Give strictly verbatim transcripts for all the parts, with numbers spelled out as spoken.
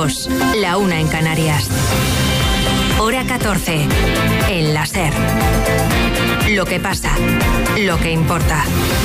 dos, la una en Canarias. Hora catorce, en la SER. Lo que pasa, lo que importa.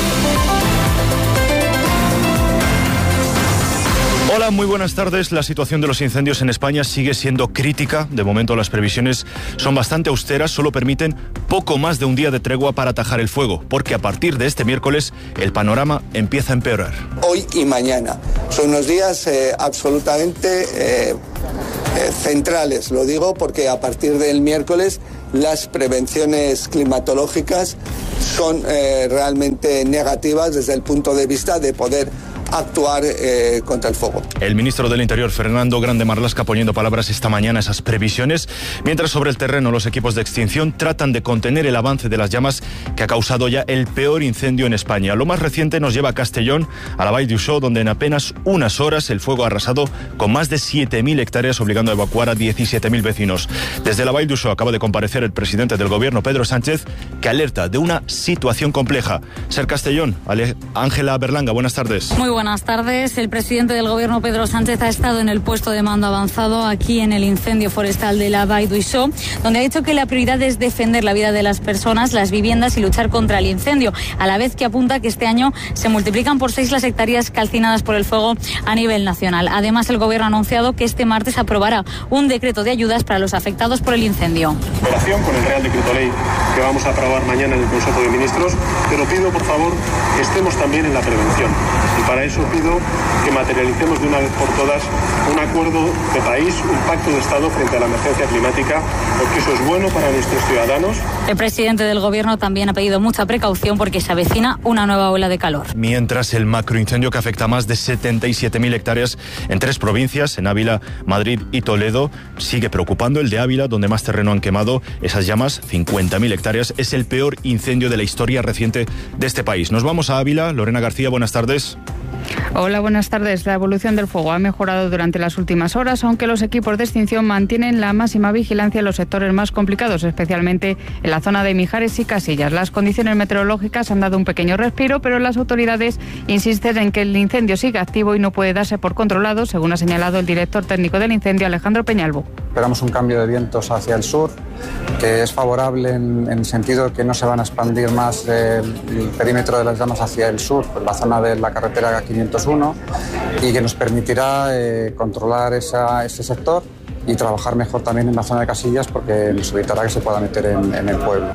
Hola, muy buenas tardes. La situación de los incendios en España sigue siendo crítica. De momento las previsiones son bastante austeras, solo permiten poco más de un día de tregua para atajar el fuego, porque a partir de este miércoles el panorama empieza a empeorar. Hoy y mañana son unos días eh, absolutamente eh, eh, centrales, lo digo porque a partir del miércoles las prevenciones climatológicas son eh, realmente negativas desde el punto de vista de poder actuar eh, contra el fuego. El ministro del Interior, Fernando Grande Marlaska, poniendo palabras esta mañana a esas previsiones, mientras sobre el terreno los equipos de extinción tratan de contener el avance de las llamas que ha causado ya el peor incendio en España. Lo más reciente nos lleva a Castellón, a la Vall d'Uixó, donde en apenas unas horas el fuego ha arrasado con más de siete mil hectáreas, obligando a evacuar a diecisiete mil vecinos. Desde la Vall d'Uixó acaba de comparecer el presidente del gobierno, Pedro Sánchez, que alerta de una situación compleja. Ser Castellón, Ángela Berlanga, buenas tardes. Muy buenas tardes. El presidente del gobierno, Pedro Sánchez, ha estado en el puesto de mando avanzado aquí en el incendio forestal de la Vall d'Uixó, donde ha dicho que la prioridad es defender la vida de las personas, las viviendas y luchar contra el incendio, a la vez que apunta que este año se multiplican por seis las hectáreas calcinadas por el fuego a nivel nacional. Además, el gobierno ha anunciado que este martes aprobará un decreto de ayudas para los afectados por el incendio. En relación con el Real Decreto Ley que vamos a aprobar mañana en el Consejo de Ministros, pero pido, por favor, que estemos también en la prevención. Y para eso pido que materialicemos de una vez por todas un acuerdo de país, un pacto de Estado frente a la emergencia climática, porque eso es bueno para nuestros ciudadanos. El presidente del gobierno también ha pedido mucha precaución porque se avecina una nueva ola de calor. Mientras el macroincendio que afecta a más de setenta y siete mil hectáreas en tres provincias, en Ávila, Madrid y Toledo, sigue preocupando. El de Ávila, donde más terreno han quemado esas llamas, cincuenta mil hectáreas, es el peor incendio de la historia reciente de este país. Nos vamos a Ávila. Lorena García, buenas tardes. Hola, buenas tardes. La evolución del fuego ha mejorado durante las últimas horas, aunque los equipos de extinción mantienen la máxima vigilancia en los sectores más complicados, especialmente en la zona de Mijares y Casillas. Las condiciones meteorológicas han dado un pequeño respiro, pero las autoridades insisten en que el incendio sigue activo y no puede darse por controlado, según ha señalado el director técnico del incendio, Alejandro Peñalvo. Esperamos un cambio de vientos hacia el sur, que es favorable en, en el sentido que no se van a expandir más eh, el perímetro de las llamas hacia el sur, por la zona de la carretera quinientos uno, y que nos permitirá eh, controlar esa, ese sector y trabajar mejor también en la zona de Casillas, porque nos evitará que se pueda meter en, en el pueblo.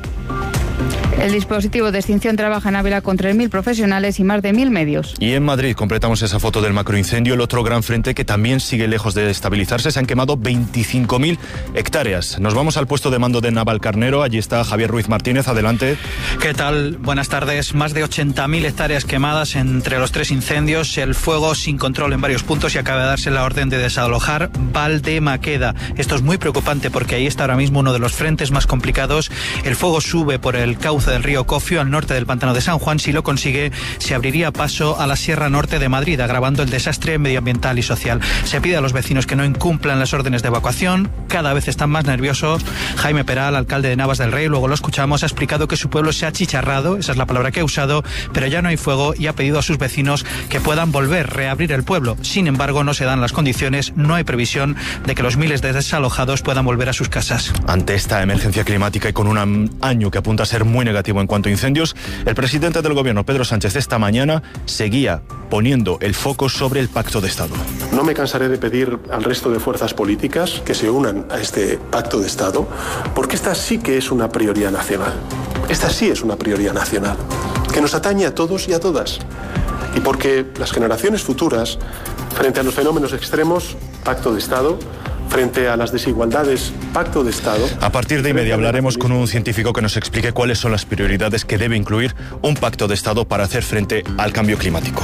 El dispositivo de extinción trabaja en Ávila con tres mil profesionales y más de mil medios. Y en Madrid completamos esa foto del macroincendio, el otro gran frente que también sigue lejos de estabilizarse. Se han quemado veinticinco mil hectáreas. Nos vamos al puesto de mando de Navalcarnero. Allí está Javier Ruiz Martínez. Adelante. ¿Qué tal? Buenas tardes. Más de ochenta mil hectáreas quemadas entre los tres incendios. El fuego sin control en varios puntos y acaba de darse la orden de desalojar Valdemaqueda. Esto es muy preocupante porque ahí está ahora mismo uno de los frentes más complicados. El fuego sube por el cauce del río Cofio al norte del pantano de San Juan. Si lo consigue, se abriría paso a la Sierra Norte de Madrid, agravando el desastre medioambiental y social. Se pide a los vecinos que no incumplan las órdenes de evacuación. Cada vez están más nerviosos. Jaime Peral, alcalde de Navas del Rey, luego lo escuchamos, ha explicado que su pueblo se ha achicharrado, esa es la palabra que ha usado, pero ya no hay fuego, y ha pedido a sus vecinos que puedan volver, reabrir el pueblo. Sin embargo, no se dan las condiciones, no hay previsión de que los miles de desalojados puedan volver a sus casas. Ante esta emergencia climática y con un año que apunta a ser muy negativo en cuanto a incendios, el presidente del gobierno, Pedro Sánchez, esta mañana seguía poniendo el foco sobre el pacto de Estado. No me cansaré de pedir al resto de fuerzas políticas que se unan a este pacto de Estado, porque esta sí que es una prioridad nacional. Esta sí es una prioridad nacional, que nos atañe a todos y a todas. Y porque las generaciones futuras, frente a los fenómenos extremos, pacto de Estado. Frente a las desigualdades, pacto de Estado. A partir de y media hablaremos con un científico que nos explique cuáles son las prioridades que debe incluir un pacto de Estado para hacer frente al cambio climático.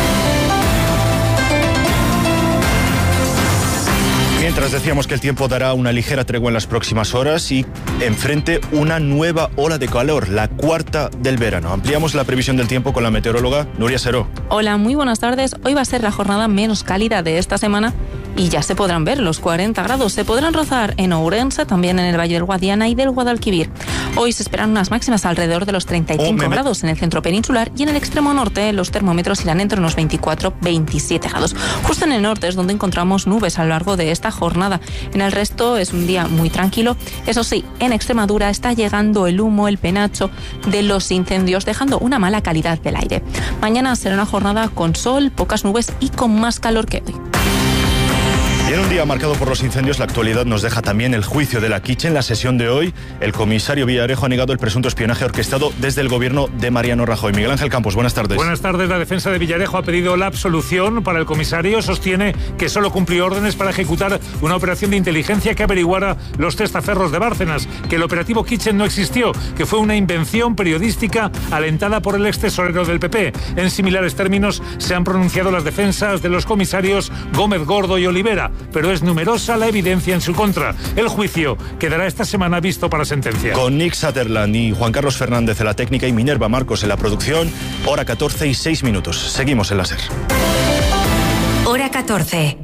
Mientras decíamos que el tiempo dará una ligera tregua en las próximas horas y enfrente una nueva ola de calor, la cuarta del verano. Ampliamos la previsión del tiempo con la meteoróloga Nuria Seró. Hola, muy buenas tardes. Hoy va a ser la jornada menos cálida de esta semana y ya se podrán ver los cuarenta grados. Se podrán rozar en Ourense, también en el Valle del Guadiana y del Guadalquivir. Hoy se esperan unas máximas alrededor de los treinta y cinco oh, grados en el centro peninsular, y en el extremo norte los termómetros irán entre unos veinticuatro a veintisiete grados. Justo en el norte es donde encontramos nubes a lo largo de esta jornada. En el resto es un día muy tranquilo. Eso sí, en Extremadura está llegando el humo, el penacho de los incendios, dejando una mala calidad del aire. Mañana será una jornada con sol, pocas nubes y con más calor que hoy. Y en un día marcado por los incendios, la actualidad nos deja también el juicio de la Quiche. En la sesión de hoy, el comisario Villarejo ha negado el presunto espionaje orquestado desde el gobierno de Mariano Rajoy. Miguel Ángel Campos, buenas tardes. Buenas tardes. La defensa de Villarejo ha pedido la absolución para el comisario. Sostiene que solo cumplió órdenes para ejecutar una operación de inteligencia que averiguara los testaferros de Bárcenas, que el operativo Kitchen no existió, que fue una invención periodística alentada por el ex tesorero del P P. En similares términos se han pronunciado las defensas de los comisarios Gómez Gordo y Olivera, pero es numerosa la evidencia en su contra. El juicio quedará esta semana visto para sentencia. Con Nick Sutherland y Juan Carlos Fernández en la técnica y Minerva Marcos en la producción, hora catorce y seis minutos. Seguimos en la SER. Hora catorce.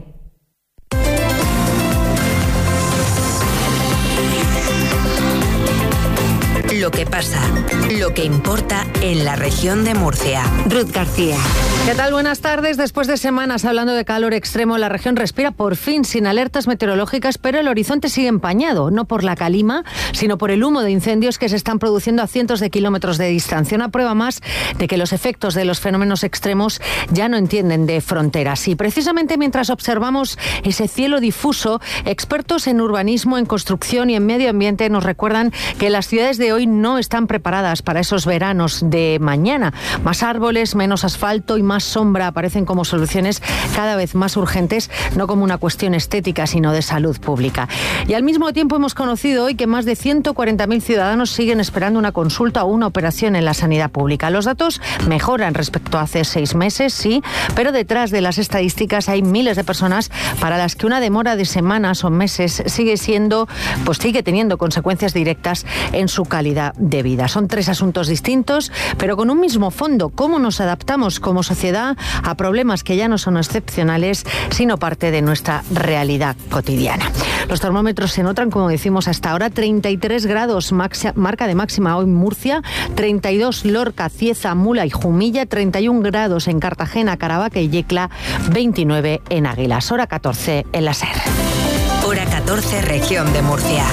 Lo que pasa, lo que importa en la región de Murcia. Ruth García. ¿Qué tal? Buenas tardes. Después de semanas hablando de calor extremo, la región respira por fin sin alertas meteorológicas, pero el horizonte sigue empañado, no por la calima, sino por el humo de incendios que se están produciendo a cientos de kilómetros de distancia. Una prueba más de que los efectos de los fenómenos extremos ya no entienden de fronteras. Y precisamente mientras observamos ese cielo difuso, expertos en urbanismo, en construcción y en medio ambiente nos recuerdan que las ciudades de hoy no están preparadas para esos veranos de mañana. Más árboles, menos asfalto y más sombra aparecen como soluciones cada vez más urgentes, no como una cuestión estética, sino de salud pública. Y al mismo tiempo hemos conocido hoy que más de ciento cuarenta mil ciudadanos siguen esperando una consulta o una operación en la sanidad pública. Los datos mejoran respecto a hace seis meses, sí, pero detrás de las estadísticas hay miles de personas para las que una demora de semanas o meses sigue siendo, pues sigue teniendo consecuencias directas en su calidad de vida. Son tres asuntos distintos, pero con un mismo fondo: cómo nos adaptamos como sociedad a problemas que ya no son excepcionales, sino parte de nuestra realidad cotidiana. Los termómetros se notan, como decimos hasta ahora, treinta y tres grados, maxia, marca de máxima hoy Murcia, treinta y dos Lorca, Cieza, Mula y Jumilla, treinta y un grados en Cartagena, Caravaca y Yecla, veintinueve en Águilas. Hora catorce en la SER. Hora catorce, región de Murcia.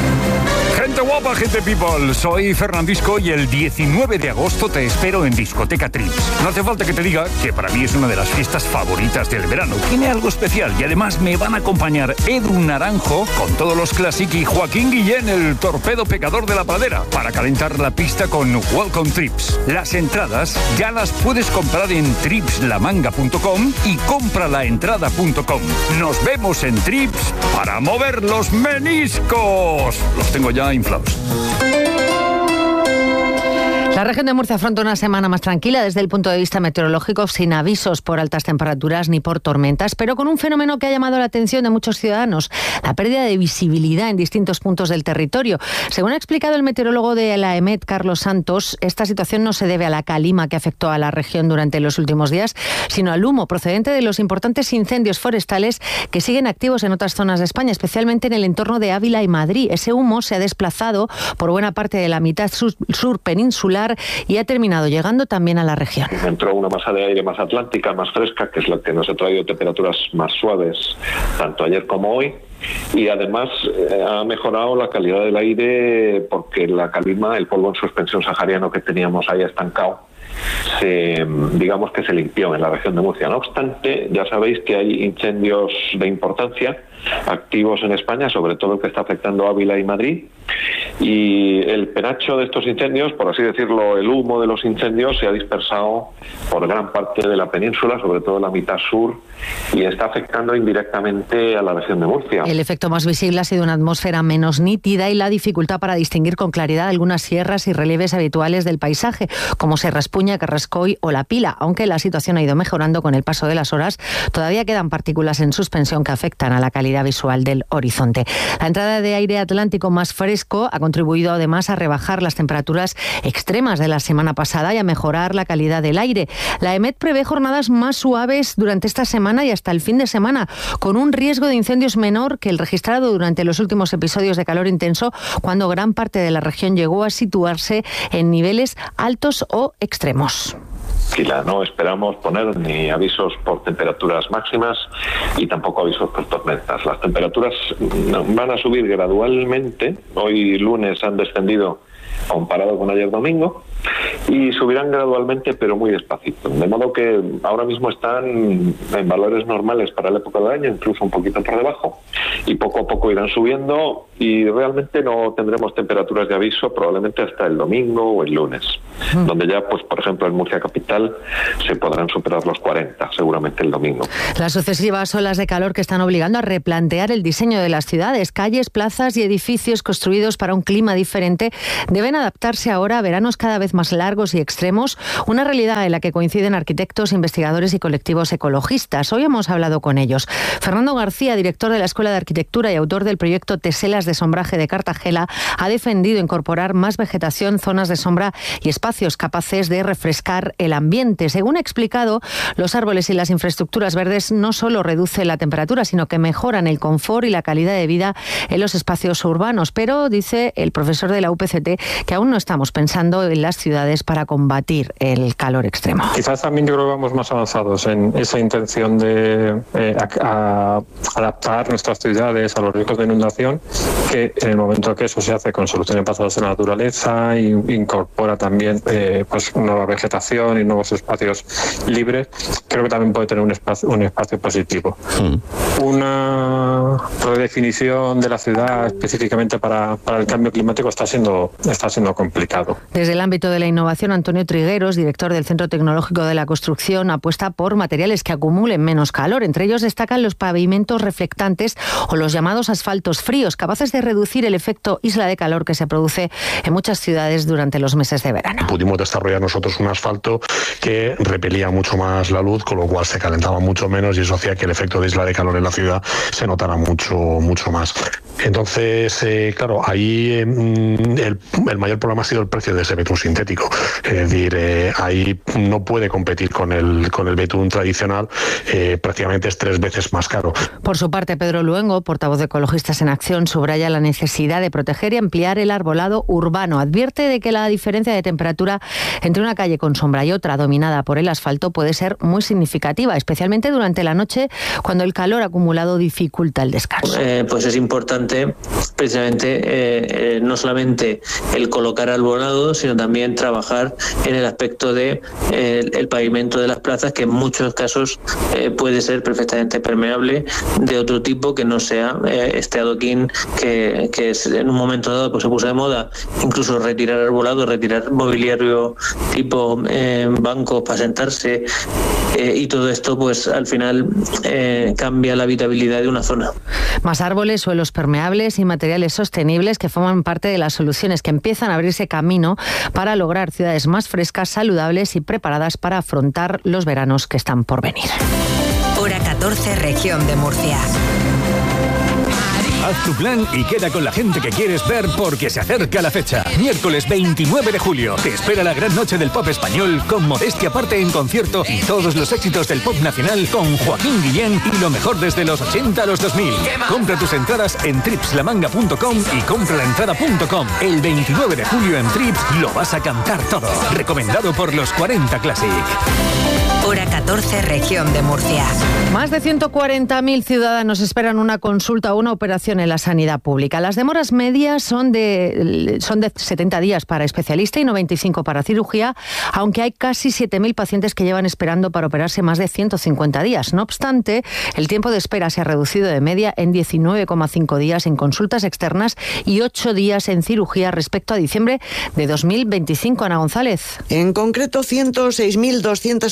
Gente guapa, gente people, soy Fernandisco y el diecinueve de agosto te espero en Discoteca Trips. No hace falta que te diga que para mí es una de las fiestas favoritas del verano. Tiene algo especial y además me van a acompañar Edu Naranjo con todos los Classic y Joaquín Guillén, el torpedo pecador de la pradera, para calentar la pista con Welcome Trips. Las entradas ya las puedes comprar en trips la manga punto com y compralaentrada punto com. Nos vemos en Trips para mover los meniscos. Los tengo ya inflados. La región de Murcia afronta una semana más tranquila desde el punto de vista meteorológico, sin avisos por altas temperaturas ni por tormentas, pero con un fenómeno que ha llamado la atención de muchos ciudadanos: la pérdida de visibilidad en distintos puntos del territorio. Según ha explicado el meteorólogo de la EMET, Carlos Santos, esta situación no se debe a la calima que afectó a la región durante los últimos días, sino al humo procedente de los importantes incendios forestales que siguen activos en otras zonas de España, especialmente en el entorno de Ávila y Madrid. Ese humo se ha desplazado por buena parte de la mitad sur, sur peninsular y ha terminado llegando también a la región. Entró una masa de aire más atlántica, más fresca, que es la que nos ha traído temperaturas más suaves, tanto ayer como hoy. Y además eh, ha mejorado la calidad del aire porque la calima, el polvo en suspensión sahariano que teníamos ahí estancado, se, digamos que se limpió en la región de Murcia. No obstante, ya sabéis que hay incendios de importancia activos en España, sobre todo el que está afectando a Ávila y Madrid, y el penacho de estos incendios, por así decirlo, el humo de los incendios se ha dispersado por gran parte de la península, sobre todo la mitad sur, y está afectando indirectamente a la región de Murcia. El efecto más visible ha sido una atmósfera menos nítida y la dificultad para distinguir con claridad algunas sierras y relieves habituales del paisaje, como Serra Espuña, Carrascoy o La Pila. Aunque la situación ha ido mejorando con el paso de las horas, todavía quedan partículas en suspensión que afectan a la calidad visual del horizonte. La entrada de aire atlántico más fresco ha contribuido además a rebajar las temperaturas extremas de la semana pasada y a mejorar la calidad del aire. La E M E T prevé jornadas más suaves durante esta semana y hasta el fin de semana, con un riesgo de incendios menor que el registrado durante los últimos episodios de calor intenso, cuando gran parte de la región llegó a situarse en niveles altos o extremos. No esperamos poner ni avisos por temperaturas máximas y tampoco avisos por tormentas. Las temperaturas van a subir gradualmente. Hoy lunes han descendido comparado con ayer domingo y subirán gradualmente pero muy despacito, de modo que ahora mismo están en valores normales para la época del año, incluso un poquito por debajo, y poco a poco irán subiendo y realmente no tendremos temperaturas de aviso probablemente hasta el domingo o el lunes, mm. donde ya, pues por ejemplo en Murcia capital se podrán superar los cuarenta seguramente el domingo. Las sucesivas olas de calor que están obligando a replantear el diseño de las ciudades, calles, plazas y edificios construidos para un clima diferente deben adaptarse ahora a veranos cada vez más largos y extremos, una realidad en la que coinciden arquitectos, investigadores y colectivos ecologistas. Hoy hemos hablado con ellos. Fernando García, director de la Escuela de Arquitectura y autor del proyecto Teselas de Sombraje de Cartagena, ha defendido incorporar más vegetación, zonas de sombra y espacios capaces de refrescar el ambiente. Según ha explicado, los árboles y las infraestructuras verdes no solo reducen la temperatura, sino que mejoran el confort y la calidad de vida en los espacios urbanos. Pero, dice el profesor de la U P C T, que aún no estamos pensando en las ciudades para combatir el calor extremo. Quizás también yo creo que vamos más avanzados en esa intención de eh, a, a adaptar nuestras ciudades a los riesgos de inundación, que en el momento que eso se hace con soluciones basadas en la naturaleza y incorpora también eh, pues nueva vegetación y nuevos espacios libres, creo que también puede tener un espacio, un espacio positivo. Mm. Una redefinición de la ciudad específicamente para, para el cambio climático está siendo, está siendo complicado. Desde el ámbito de la innovación, Antonio Trigueros, director del Centro Tecnológico de la Construcción, apuesta por materiales que acumulen menos calor. Entre ellos destacan los pavimentos reflectantes o los llamados asfaltos fríos, capaces de reducir el efecto isla de calor que se produce en muchas ciudades durante los meses de verano. Pudimos desarrollar nosotros un asfalto que repelía mucho más la luz, con lo cual se calentaba mucho menos y eso hacía que el efecto de isla de calor en la ciudad se notara mucho, mucho más. Entonces, eh, claro, ahí eh, el, el mayor problema ha sido el precio de ese betún sintético. Es decir, eh, ahí no puede competir con el, con el betún tradicional, eh, prácticamente es tres veces más caro. Por su parte, Pedro Luengo, portavoz de Ecologistas en Acción, subraya la necesidad de proteger y ampliar el arbolado urbano. Advierte de que la diferencia de temperatura entre una calle con sombra y otra dominada por el asfalto puede ser muy significativa, especialmente durante la noche, cuando el calor acumulado dificulta el descanso. Eh, pues es importante precisamente eh, eh, no solamente el colocar arbolado, sino también trabajar en el aspecto de eh, el pavimento de las plazas, que en muchos casos eh, puede ser perfectamente permeable, de otro tipo que no sea eh, este adoquín que, que es, en un momento dado pues se puso de moda, incluso retirar arbolado, retirar mobiliario tipo eh, bancos para sentarse eh, y todo esto pues al final eh, cambia la habitabilidad de una zona. Más árboles, suelos permeables y materiales sostenibles que forman parte de las soluciones que empiezan a abrirse camino para lograr ciudades más frescas, saludables y preparadas para afrontar los veranos que están por venir. Hora catorce, región de Murcia. Haz tu plan y queda con la gente que quieres ver porque se acerca la fecha. Miércoles veintinueve de julio. Te espera la gran noche del pop español con Modestia Aparte en concierto y todos los éxitos del pop nacional con Joaquín Guillén y lo mejor desde los ochenta a los dos mil. Compra tus entradas en tripslamanga punto com y compralaentrada punto com. El veintinueve de julio en Trips lo vas a cantar todo. Recomendado por los cuarenta Classic. Hora catorce, región de Murcia. Más de ciento cuarenta mil ciudadanos esperan una consulta o una operación en la sanidad pública. Las demoras medias son de, son de setenta días para especialista y noventa y cinco para cirugía, aunque hay casi siete mil pacientes que llevan esperando para operarse más de ciento cincuenta días. No obstante, el tiempo de espera se ha reducido de media en diecinueve coma cinco días en consultas externas y ocho días en cirugía respecto a diciembre de dos mil veinticinco. Ana González. En concreto, ciento seis mil doscientas setenta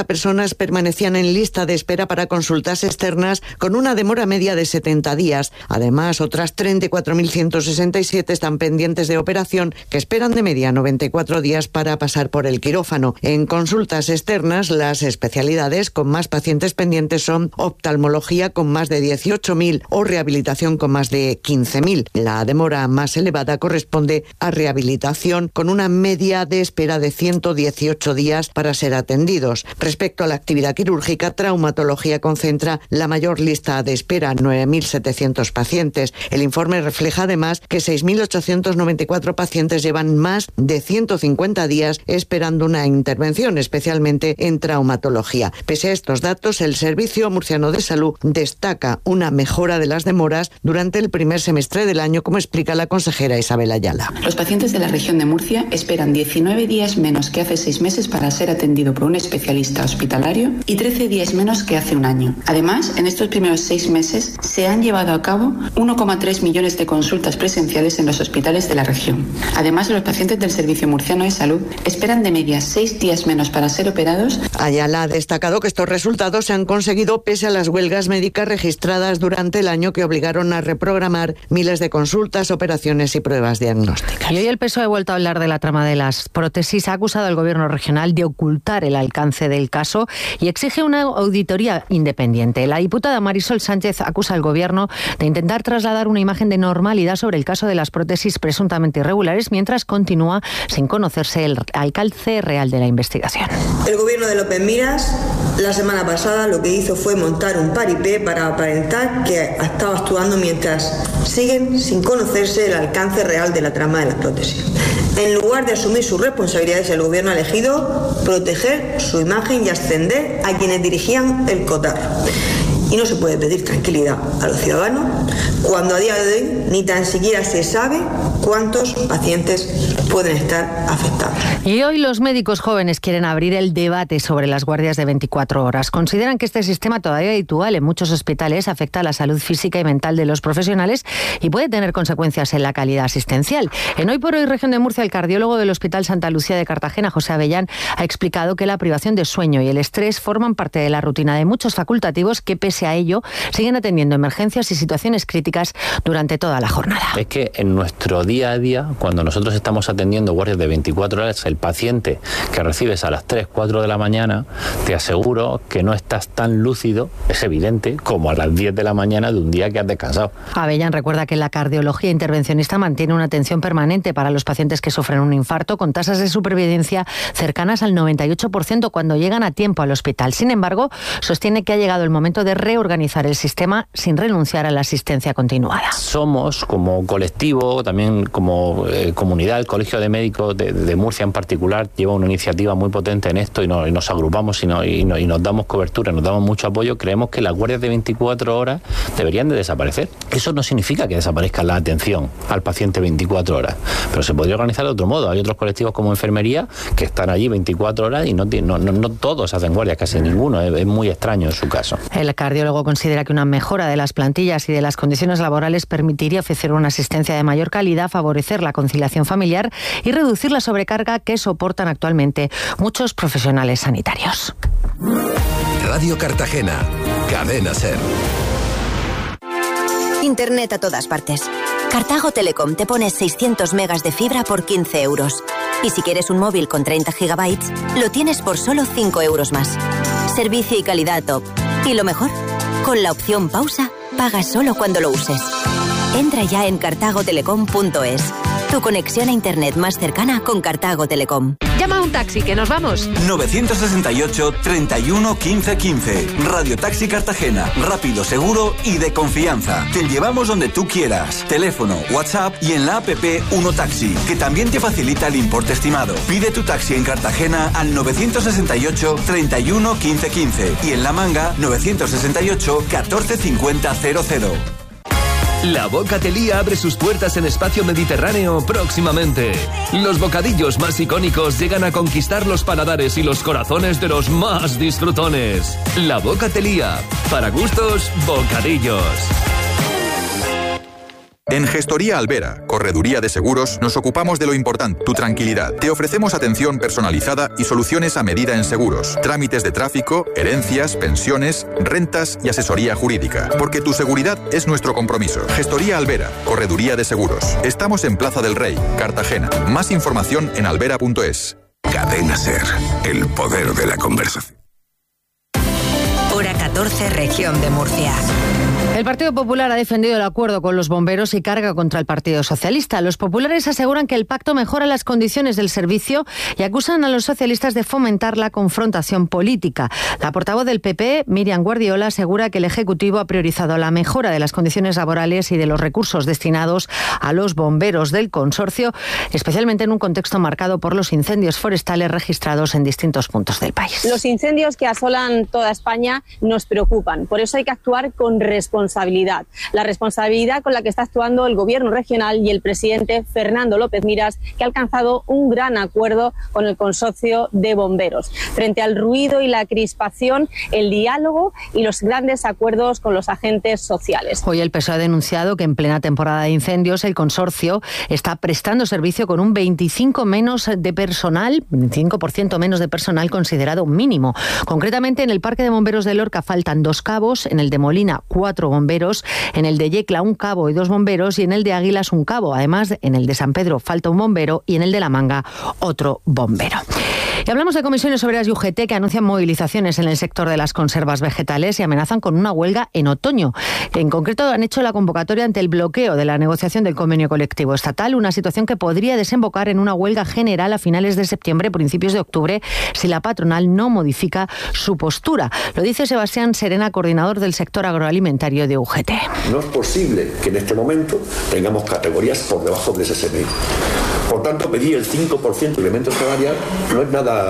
personas permanecían en lista de espera para consultas externas con una demora media de setenta días. Además, otras treinta y cuatro mil ciento sesenta y siete están pendientes de operación, que esperan de media noventa y cuatro días para pasar por el quirófano. En consultas externas, las especialidades con más pacientes pendientes son oftalmología con más de dieciocho mil o rehabilitación con más de quince mil. La demora más elevada corresponde a rehabilitación, con una media de espera de ciento dieciocho días para ser atendidos. Respecto a la actividad quirúrgica, traumatología concentra la mayor lista de espera, nueve mil setecientos pacientes. El informe refleja además que seis mil ochocientos noventa y cuatro pacientes llevan más de ciento cincuenta días esperando una intervención, especialmente en traumatología. Pese a estos datos, el Servicio Murciano de Salud destaca una mejora de las demoras durante el primer semestre del año, como explica la consejera Isabel Ayala. Los pacientes de la región de Murcia esperan diecinueve días menos que hace seis meses para ser atendido por un especialista hospitalario y trece días menos que hace un año. Además, en estos primeros seis meses se han llevado a cabo uno coma tres millones de consultas presenciales en los hospitales de la región. Además, los pacientes del Servicio Murciano de Salud esperan de media seis días menos para ser operados. Ayala ha destacado que estos resultados se han conseguido pese a las huelgas médicas registradas durante el año, que obligaron a reprogramar miles de consultas, operaciones y pruebas diagnósticas. Y hoy el P S O E ha vuelto a hablar de la trama de las prótesis. Ha acusado al gobierno regional de ocultar el alcance del caso y exige una auditoría independiente. La diputada Marisol Sánchez acusa al gobierno de intentar trasladar una imagen de normalidad sobre el caso de las prótesis presuntamente irregulares, mientras continúa sin conocerse el alcance real de la investigación. El gobierno de López Miras la semana pasada lo que hizo fue montar un paripé para aparentar que estaba actuando, mientras siguen sin conocerse el alcance real de la trama de las prótesis. En lugar de asumir sus responsabilidades, el gobierno ha elegido proteger su imagen y ascender a quienes dirigían el cotarro. Y no se puede pedir tranquilidad a los ciudadanos cuando a día de hoy ni tan siquiera se sabe cuántos pacientes pueden estar afectados. Y hoy los médicos jóvenes quieren abrir el debate sobre las guardias de veinticuatro horas. Consideran que este sistema, todavía habitual en muchos hospitales, afecta a la salud física y mental de los profesionales y puede tener consecuencias en la calidad asistencial. En Hoy por Hoy Región de Murcia, el cardiólogo del Hospital Santa Lucía de Cartagena, José Avellán, ha explicado que la privación de sueño y el estrés forman parte de la rutina de muchos facultativos que, pese a ello, siguen atendiendo emergencias y situaciones críticas durante toda la jornada. Es que en nuestro día a día, cuando nosotros estamos atendiendo guardias de veinticuatro horas, el paciente que recibes a las tres, cuatro de la mañana, te aseguro que no estás tan lúcido, es evidente, como a las diez de la mañana de un día que has descansado. Avellán recuerda que la cardiología intervencionista mantiene una atención permanente para los pacientes que sufren un infarto, con tasas de supervivencia cercanas al noventa y ocho por ciento cuando llegan a tiempo al hospital. Sin embargo, sostiene que ha llegado el momento de reorganizar el sistema sin renunciar a la asistencia continuada. Somos, como colectivo, también como eh, comunidad, el Colegio de Médicos de, de Murcia en particular lleva una iniciativa muy potente en esto y, no, y nos agrupamos y, no, y, no, y nos damos cobertura, nos damos mucho apoyo. Creemos que las guardias de veinticuatro horas deberían de desaparecer. Eso no significa que desaparezca la atención al paciente veinticuatro horas, pero se podría organizar de otro modo. Hay otros colectivos como enfermería que están allí veinticuatro horas y no, no, no, no todos hacen guardias, casi ninguno. Es, es muy extraño en su caso. El cardiólogo considera que una mejora de las plantillas y de las condiciones laborales permitiría ofrecer una asistencia de mayor calidad, favorecer la conciliación familiar y reducir la sobrecarga que soportan actualmente muchos profesionales sanitarios. Radio Cartagena, Cadena SER. Internet a todas partes. Cartago Telecom te pone seiscientos megas de fibra por quince euros. Y si quieres un móvil con treinta gigabytes, lo tienes por solo cinco euros más. Servicio y calidad top. Y lo mejor, con la opción pausa, pagas solo cuando lo uses. Entra ya en cartago telecom punto es. Tu conexión a internet más cercana con Cartago Telecom. Llama a un taxi, que nos vamos. nueve seis ocho, treinta y uno, quince, quince. Radio Taxi Cartagena. Rápido, seguro y de confianza. Te llevamos donde tú quieras. Teléfono, WhatsApp y en la app Uno Taxi, que también te facilita el importe estimado. Pide tu taxi en Cartagena al nueve seis ocho, treinta y uno, quince, quince y en La Manga nueve seis ocho, catorce, cincuenta, cero cero. La Bocatelía abre sus puertas en Espacio Mediterráneo próximamente. Los bocadillos más icónicos llegan a conquistar los paladares y los corazones de los más disfrutones. La Bocatelía, para gustos, bocadillos. En Gestoría Albera, Correduría de Seguros, nos ocupamos de lo importante, tu tranquilidad. Te ofrecemos atención personalizada y soluciones a medida en seguros, trámites de tráfico, herencias, pensiones, rentas y asesoría jurídica. Porque tu seguridad es nuestro compromiso. Gestoría Albera, Correduría de Seguros. Estamos en Plaza del Rey, Cartagena. Más información en albera punto es. Cadena SER, el poder de la conversación. Hora catorce, región de Murcia. El Partido Popular ha defendido el acuerdo con los bomberos y carga contra el Partido Socialista. Los populares aseguran que el pacto mejora las condiciones del servicio y acusan a los socialistas de fomentar la confrontación política. La portavoz del P P, Miriam Guardiola, asegura que el Ejecutivo ha priorizado la mejora de las condiciones laborales y de los recursos destinados a los bomberos del consorcio, especialmente en un contexto marcado por los incendios forestales registrados en distintos puntos del país. Los incendios que asolan toda España nos preocupan. Por eso hay que actuar con responsabilidad. La responsabilidad con la que está actuando el Gobierno regional y el presidente Fernando López Miras, que ha alcanzado un gran acuerdo con el consorcio de bomberos. Frente al ruido y la crispación, el diálogo y los grandes acuerdos con los agentes sociales. Hoy el P S O E ha denunciado que en plena temporada de incendios el consorcio está prestando servicio con un veinticinco menos de personal, veinticinco por ciento menos de personal considerado mínimo. Concretamente en el Parque de Bomberos de Lorca faltan dos cabos, en el de Molina cuatro bomberos, en el de Yecla un cabo y dos bomberos y en el de Águilas un cabo. Además, en el de San Pedro falta un bombero y en el de La Manga otro bombero. Y hablamos de Comisiones Obreras y U G T que anuncian movilizaciones en el sector de las conservas vegetales y amenazan con una huelga en otoño. En concreto, han hecho la convocatoria ante el bloqueo de la negociación del convenio colectivo estatal, una situación que podría desembocar en una huelga general a finales de septiembre, principios de octubre, si la patronal no modifica su postura. Lo dice Sebastián Serena, coordinador del sector agroalimentario de U G T. No es posible que en este momento tengamos categorías por debajo del S S M I. Por tanto, pedir el cinco por ciento de incremento salarial no es nada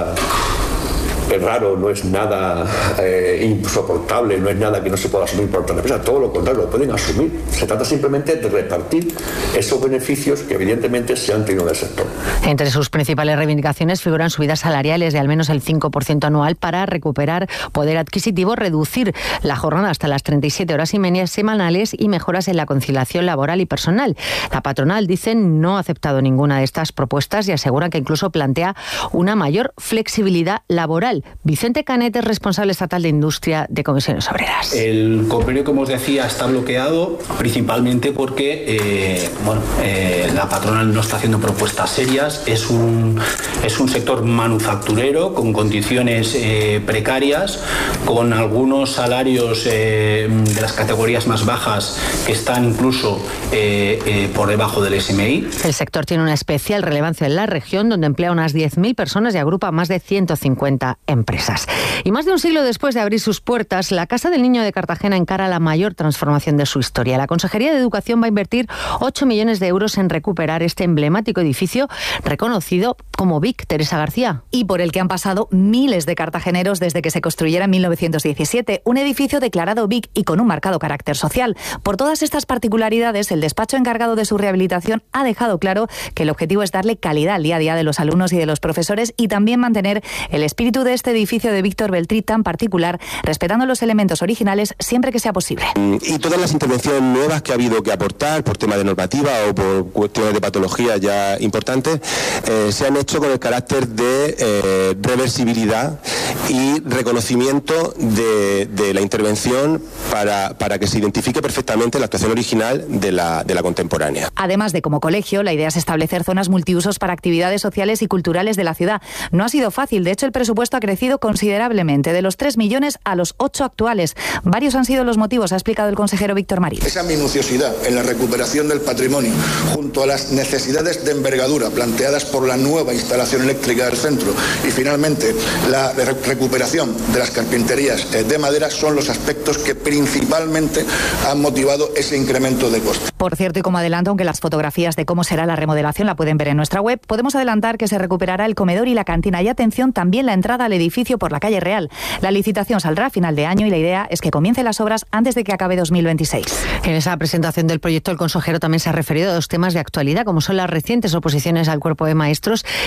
es raro, no es nada eh, insoportable, no es nada que no se pueda asumir por otra empresa, todo lo contrario, lo pueden asumir. Se trata simplemente de repartir esos beneficios que evidentemente se han tenido del sector. Entre sus principales reivindicaciones figuran subidas salariales de al menos el cinco por ciento anual para recuperar poder adquisitivo, reducir la jornada hasta las treinta y siete horas y media semanales y mejoras en la conciliación laboral y personal. La patronal, dicen, no ha aceptado ninguna de estas propuestas y asegura que incluso plantea una mayor flexibilidad laboral. Vicente Canet es responsable estatal de Industria de Comisiones Obreras. El convenio, como os decía, está bloqueado principalmente porque eh, bueno, eh, la patronal no está haciendo propuestas serias. Es un, es un sector manufacturero con condiciones eh, precarias, con algunos salarios eh, de las categorías más bajas que están incluso eh, eh, por debajo del S M I. El sector tiene una especial relevancia en la región, donde emplea unas diez mil personas y agrupa más de ciento cincuenta empresas. Y más de un siglo después de abrir sus puertas, la Casa del Niño de Cartagena encara la mayor transformación de su historia. La Consejería de Educación va a invertir ocho millones de euros en recuperar este emblemático edificio reconocido como Vic. Teresa García. Y por el que han pasado miles de cartageneros desde que se construyera en mil novecientos diecisiete, un edificio declarado Vic y con un marcado carácter social. Por todas estas particularidades, el despacho encargado de su rehabilitación ha dejado claro que el objetivo es darle calidad al día a día de los alumnos y de los profesores y también mantener el espíritu de este edificio de Víctor Beltrí tan particular, respetando los elementos originales siempre que sea posible. Y todas las intervenciones nuevas que ha habido que aportar por tema de normativa o por cuestiones de patología ya importantes, eh, se han hecho con el carácter de eh, reversibilidad y reconocimiento de, de la intervención para, para que se identifique perfectamente la actuación original de la, de la contemporánea. Además de como colegio, la idea es establecer zonas multiusos para actividades sociales y culturales de la ciudad. No ha sido fácil, de hecho el presupuesto ha crecido considerablemente, de los tres millones a los ocho actuales. Varios han sido los motivos, ha explicado el consejero Víctor Marín. Esa minuciosidad en la recuperación del patrimonio, junto a las necesidades de envergadura planteadas por la nueva instalación eléctrica del centro y finalmente la recuperación de las carpinterías de madera son los aspectos que principalmente han motivado ese incremento de costes. Por cierto, y como adelanto, aunque las fotografías de cómo será la remodelación la pueden ver en nuestra web, podemos adelantar que se recuperará el comedor y la cantina y, atención, también la entrada al edificio por la calle Real. La licitación saldrá a final de año y la idea es que comiencen las obras antes de que acabe dos mil veintiséis. En esa presentación del proyecto, el consejero también se ha referido a dos temas de actualidad, como son las recientes oposiciones al cuerpo de maestros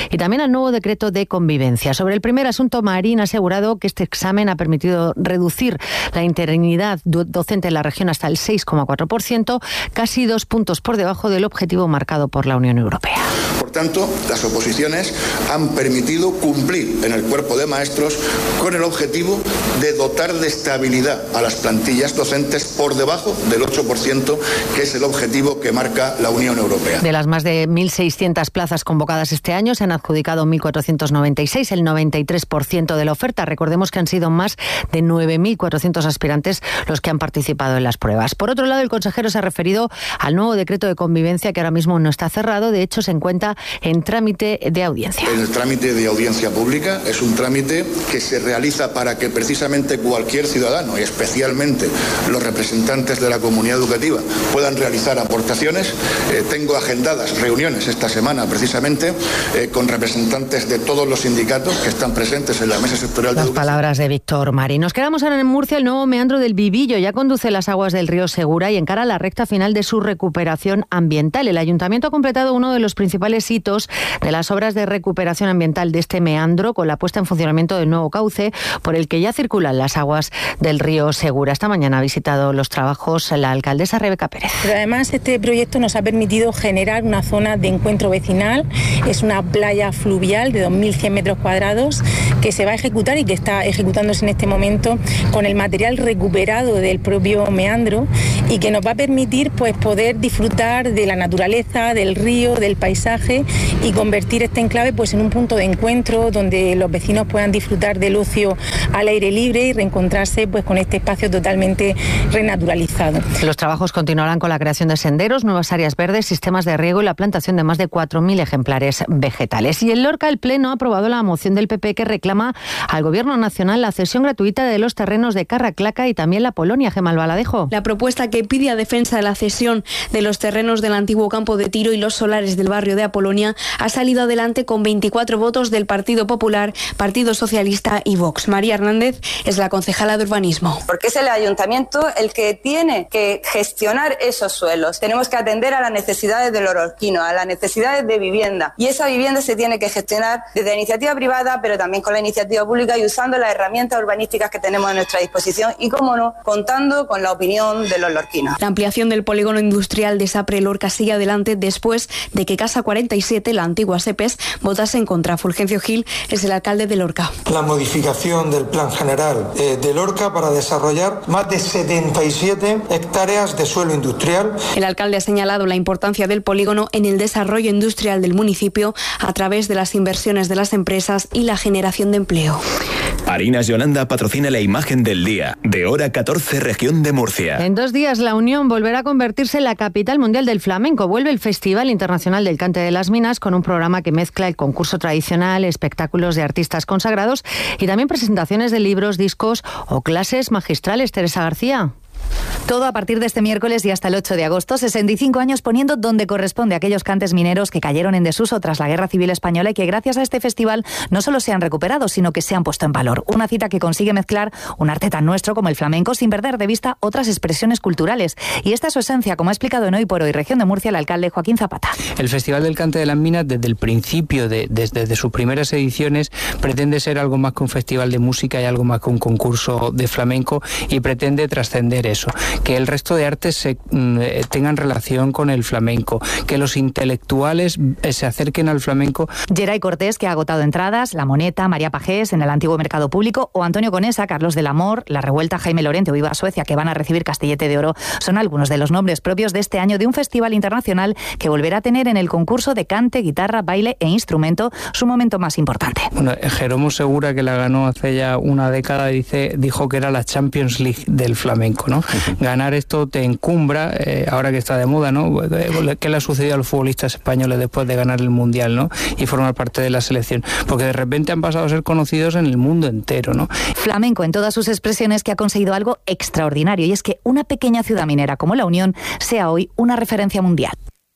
y también al nuevo decreto de convivencia. Sobre el primer asunto, Marín ha asegurado que este examen ha permitido reducir la interinidad docente en la región hasta el seis coma cuatro por ciento, casi dos puntos por debajo del objetivo marcado por la Unión Europea. Por tanto, las oposiciones han permitido cumplir en el cuerpo de maestros con el objetivo de dotar de estabilidad a las plantillas docentes por debajo del ocho por ciento, que es el objetivo que marca la Unión Europea. De las más de mil seiscientas plazas convocadas este año, se han adjudicado mil cuatrocientos noventa y seis, el noventa y tres por ciento de la oferta. Recordemos que han sido más de nueve mil cuatrocientos aspirantes los que han participado en las pruebas. Por otro lado, el consejero se ha referido al nuevo decreto de convivencia, que ahora mismo no está cerrado, de hecho se encuentra en trámite de audiencia. El trámite de audiencia pública es un trámite que se realiza para que precisamente cualquier ciudadano, y especialmente los representantes de la comunidad educativa, puedan realizar aportaciones. Eh, tengo agendadas reuniones esta semana precisamente eh, con representantes de todos los sindicatos que están presentes en la mesa sectorial de Las educación. palabras de Víctor Marín. Nos quedamos ahora en Murcia. El nuevo meandro del Vivillo ya conduce las aguas del río Segura y encara la recta final de su recuperación ambiental. El Ayuntamiento ha completado uno de los principales hitos de las obras de recuperación ambiental de este meandro, con la puesta en funcionamiento del nuevo cauce por el que ya circulan las aguas del río Segura. Esta mañana ha visitado los trabajos la alcaldesa Rebeca Pérez. Pero además este proyecto nos ha permitido generar una zona de encuentro vecinal. Es una playa fluvial de dos mil cien metros cuadrados que se va a ejecutar y que está ejecutándose en este momento con el material recuperado del propio meandro, y que nos va a permitir pues poder disfrutar de la naturaleza, del río, del paisaje, y convertir este enclave pues en un punto de encuentro donde los vecinos puedan disfrutar del ocio al aire libre y reencontrarse pues con este espacio totalmente renaturalizado. Los trabajos continuarán con la creación de senderos, nuevas áreas verdes, sistemas de riego y la plantación de más de cuatro mil ejemplares vegetales. Y en Lorca el Pleno ha aprobado la moción del P P que reclama al Gobierno Nacional la cesión gratuita de los terrenos de Carraclaca y también la Polonia. Gemma Albaladejo. La propuesta que pide a defensa de la cesión de los terrenos del antiguo campo de tiro y los solares del barrio de Apolonia ha salido adelante con veinticuatro votos del Partido Popular, Partido Socialista y Vox. María Hernández es la concejala de urbanismo. Porque es el ayuntamiento el que tiene que gestionar esos suelos. Tenemos que atender a las necesidades del lorquino, a las necesidades de vivienda. Y esa vivienda se tiene que gestionar desde la iniciativa privada, pero también con la iniciativa pública y usando las herramientas urbanísticas que tenemos a nuestra disposición y, cómo no, contando con la opinión de los lorquinos. La ampliación del polígono industrial de Sapre Lorca sigue adelante después de que Casa cuarenta y siete, la antigua SEPES, votase en contra. Fulgencio Gil es el alcalde de Lorca. La modificación del plan general eh, de Lorca para desarrollar más de setenta y siete hectáreas de suelo industrial. El alcalde ha señalado la importancia del polígono en el desarrollo industrial del municipio a través de las inversiones de las empresas y la generación de empleo. Harinas Yolanda patrocina la imagen del día, de hora catorce, región de Murcia. En dos días la Unión volverá a convertirse en la capital mundial del flamenco. Vuelve el Festival Internacional del Cante de las Minas con un programa que mezcla el concurso tradicional, espectáculos de artistas consagrados y también presentaciones de libros, discos o clases magistrales. Teresa García. Todo a partir de este miércoles y hasta el ocho de agosto, sesenta y cinco años poniendo donde corresponde a aquellos cantes mineros que cayeron en desuso tras la Guerra Civil Española y que gracias a este festival no solo se han recuperado, sino que se han puesto en valor. Una cita que consigue mezclar un arte tan nuestro como el flamenco sin perder de vista otras expresiones culturales. Y esta es su esencia, como ha explicado en Hoy por Hoy Región de Murcia el alcalde Joaquín Zapata. El Festival del Cante de las Minas, desde el principio, de, desde, desde sus primeras ediciones, pretende ser algo más que un festival de música y algo más que un concurso de flamenco, y pretende trascender eso, que el resto de artes se, eh, tengan relación con el flamenco, que los intelectuales eh, se acerquen al flamenco. Geray Cortés, que ha agotado entradas, La Moneta, María Pajés en el antiguo Mercado Público, o Antonio Conesa, Carlos del Amor, La Revuelta, Jaime Lorente o Viva Suecia, que van a recibir Castillete de Oro, son algunos de los nombres propios de este año de un festival internacional que volverá a tener en el concurso de cante, guitarra, baile e instrumento su momento más importante. Bueno, Jeromo Segura, que la ganó hace ya una década, dice, dijo que era la Champions League del flamenco, ¿no? Ganar esto te encumbra, eh, ahora que está de moda, ¿no? ¿Qué le ha sucedido a los futbolistas españoles después de ganar el Mundial, ¿no? Y formar parte de la selección, porque de repente han pasado a ser conocidos en el mundo entero, ¿no? Flamenco en todas sus expresiones, que ha conseguido algo extraordinario, y es que una pequeña ciudad minera como La Unión sea hoy una referencia mundial.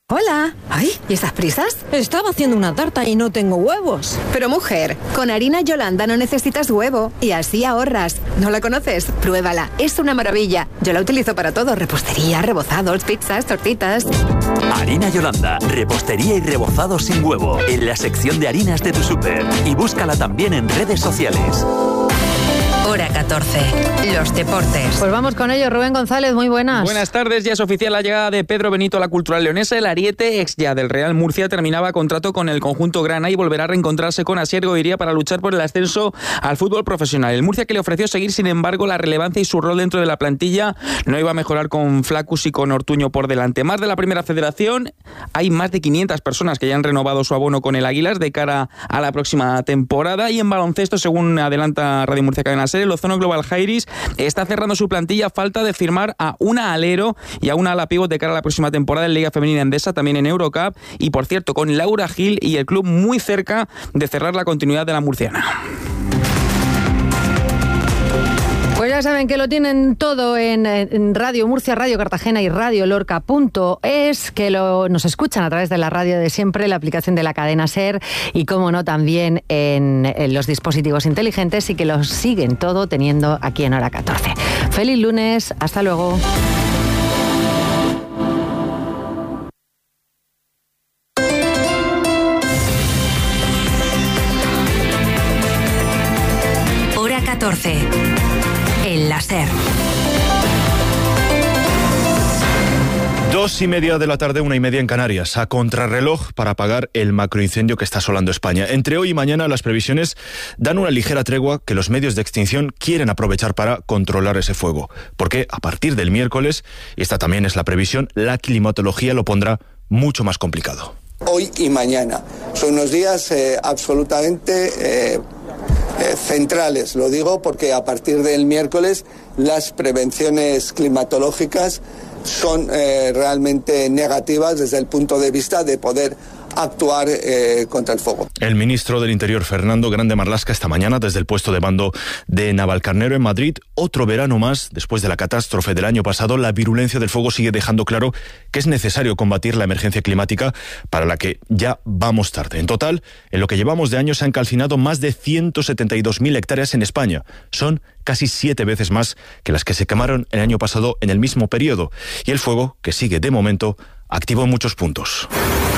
Hola. Ay, ¿y esas prisas? Estaba haciendo una tarta y no tengo huevos. Pero mujer, con harina Yolanda no necesitas huevo y así ahorras. ¿No la conoces? Pruébala, es una maravilla. Yo la utilizo para todo, repostería, rebozados, pizzas, tortitas. Harina Yolanda, repostería y rebozados sin huevo, en la sección de harinas de tu súper. Y búscala también en redes sociales. Hora catorce. Los deportes. Pues vamos con ello. Rubén González, muy buenas. Buenas tardes. Ya es oficial la llegada de Pedro Benito a la Cultural Leonesa. El ariete, ex ya del Real Murcia, terminaba contrato con el conjunto grana y volverá a reencontrarse con Asier Goiría para luchar por el ascenso al fútbol profesional. El Murcia, que le ofreció seguir, sin embargo, la relevancia y su rol dentro de la plantilla, no iba a mejorar con Flacus y con Ortuño por delante. Más de la primera federación, hay más de quinientas personas que ya han renovado su abono con el Águilas de cara a la próxima temporada. Y en baloncesto, según adelanta Radio Murcia Cadena Ser, el Ozono Global Jairis está cerrando su plantilla a falta de firmar a una alero y a una ala pívot de cara a la próxima temporada en Liga Femenina Endesa, también en Eurocup, y por cierto con Laura Gil y el club muy cerca de cerrar la continuidad de la murciana. Pues ya saben que lo tienen todo en, en Radio Murcia, Radio Cartagena y Radio Lorca punto es, que lo, nos escuchan a través de la radio de siempre, la aplicación de la cadena SER y, como no, también en, en los dispositivos inteligentes, y que lo siguen todo teniendo aquí en Hora catorce. Feliz lunes, hasta luego. Hora catorce. El láser. Dos y media de la tarde, una y media en Canarias, a contrarreloj para apagar el macroincendio que está asolando España. Entre hoy y mañana las previsiones dan una ligera tregua que los medios de extinción quieren aprovechar para controlar ese fuego. Porque a partir del miércoles, y esta también es la previsión, la climatología lo pondrá mucho más complicado. Hoy y mañana son unos días eh, absolutamente eh, eh, centrales. Lo digo porque a partir del miércoles las prevenciones climatológicas son eh, realmente negativas desde el punto de vista de poder actuar eh, contra el fuego. El ministro del Interior, Fernando Grande Marlaska, esta mañana desde el puesto de mando de Navalcarnero en Madrid. Otro verano más, después de la catástrofe del año pasado, la virulencia del fuego sigue dejando claro que es necesario combatir la emergencia climática, para la que ya vamos tarde. En total, en lo que llevamos de año se han calcinado más de ciento setenta y dos mil hectáreas en España. Son casi siete veces más que las que se quemaron el año pasado en el mismo periodo. Y el fuego, que sigue de momento activo en muchos puntos.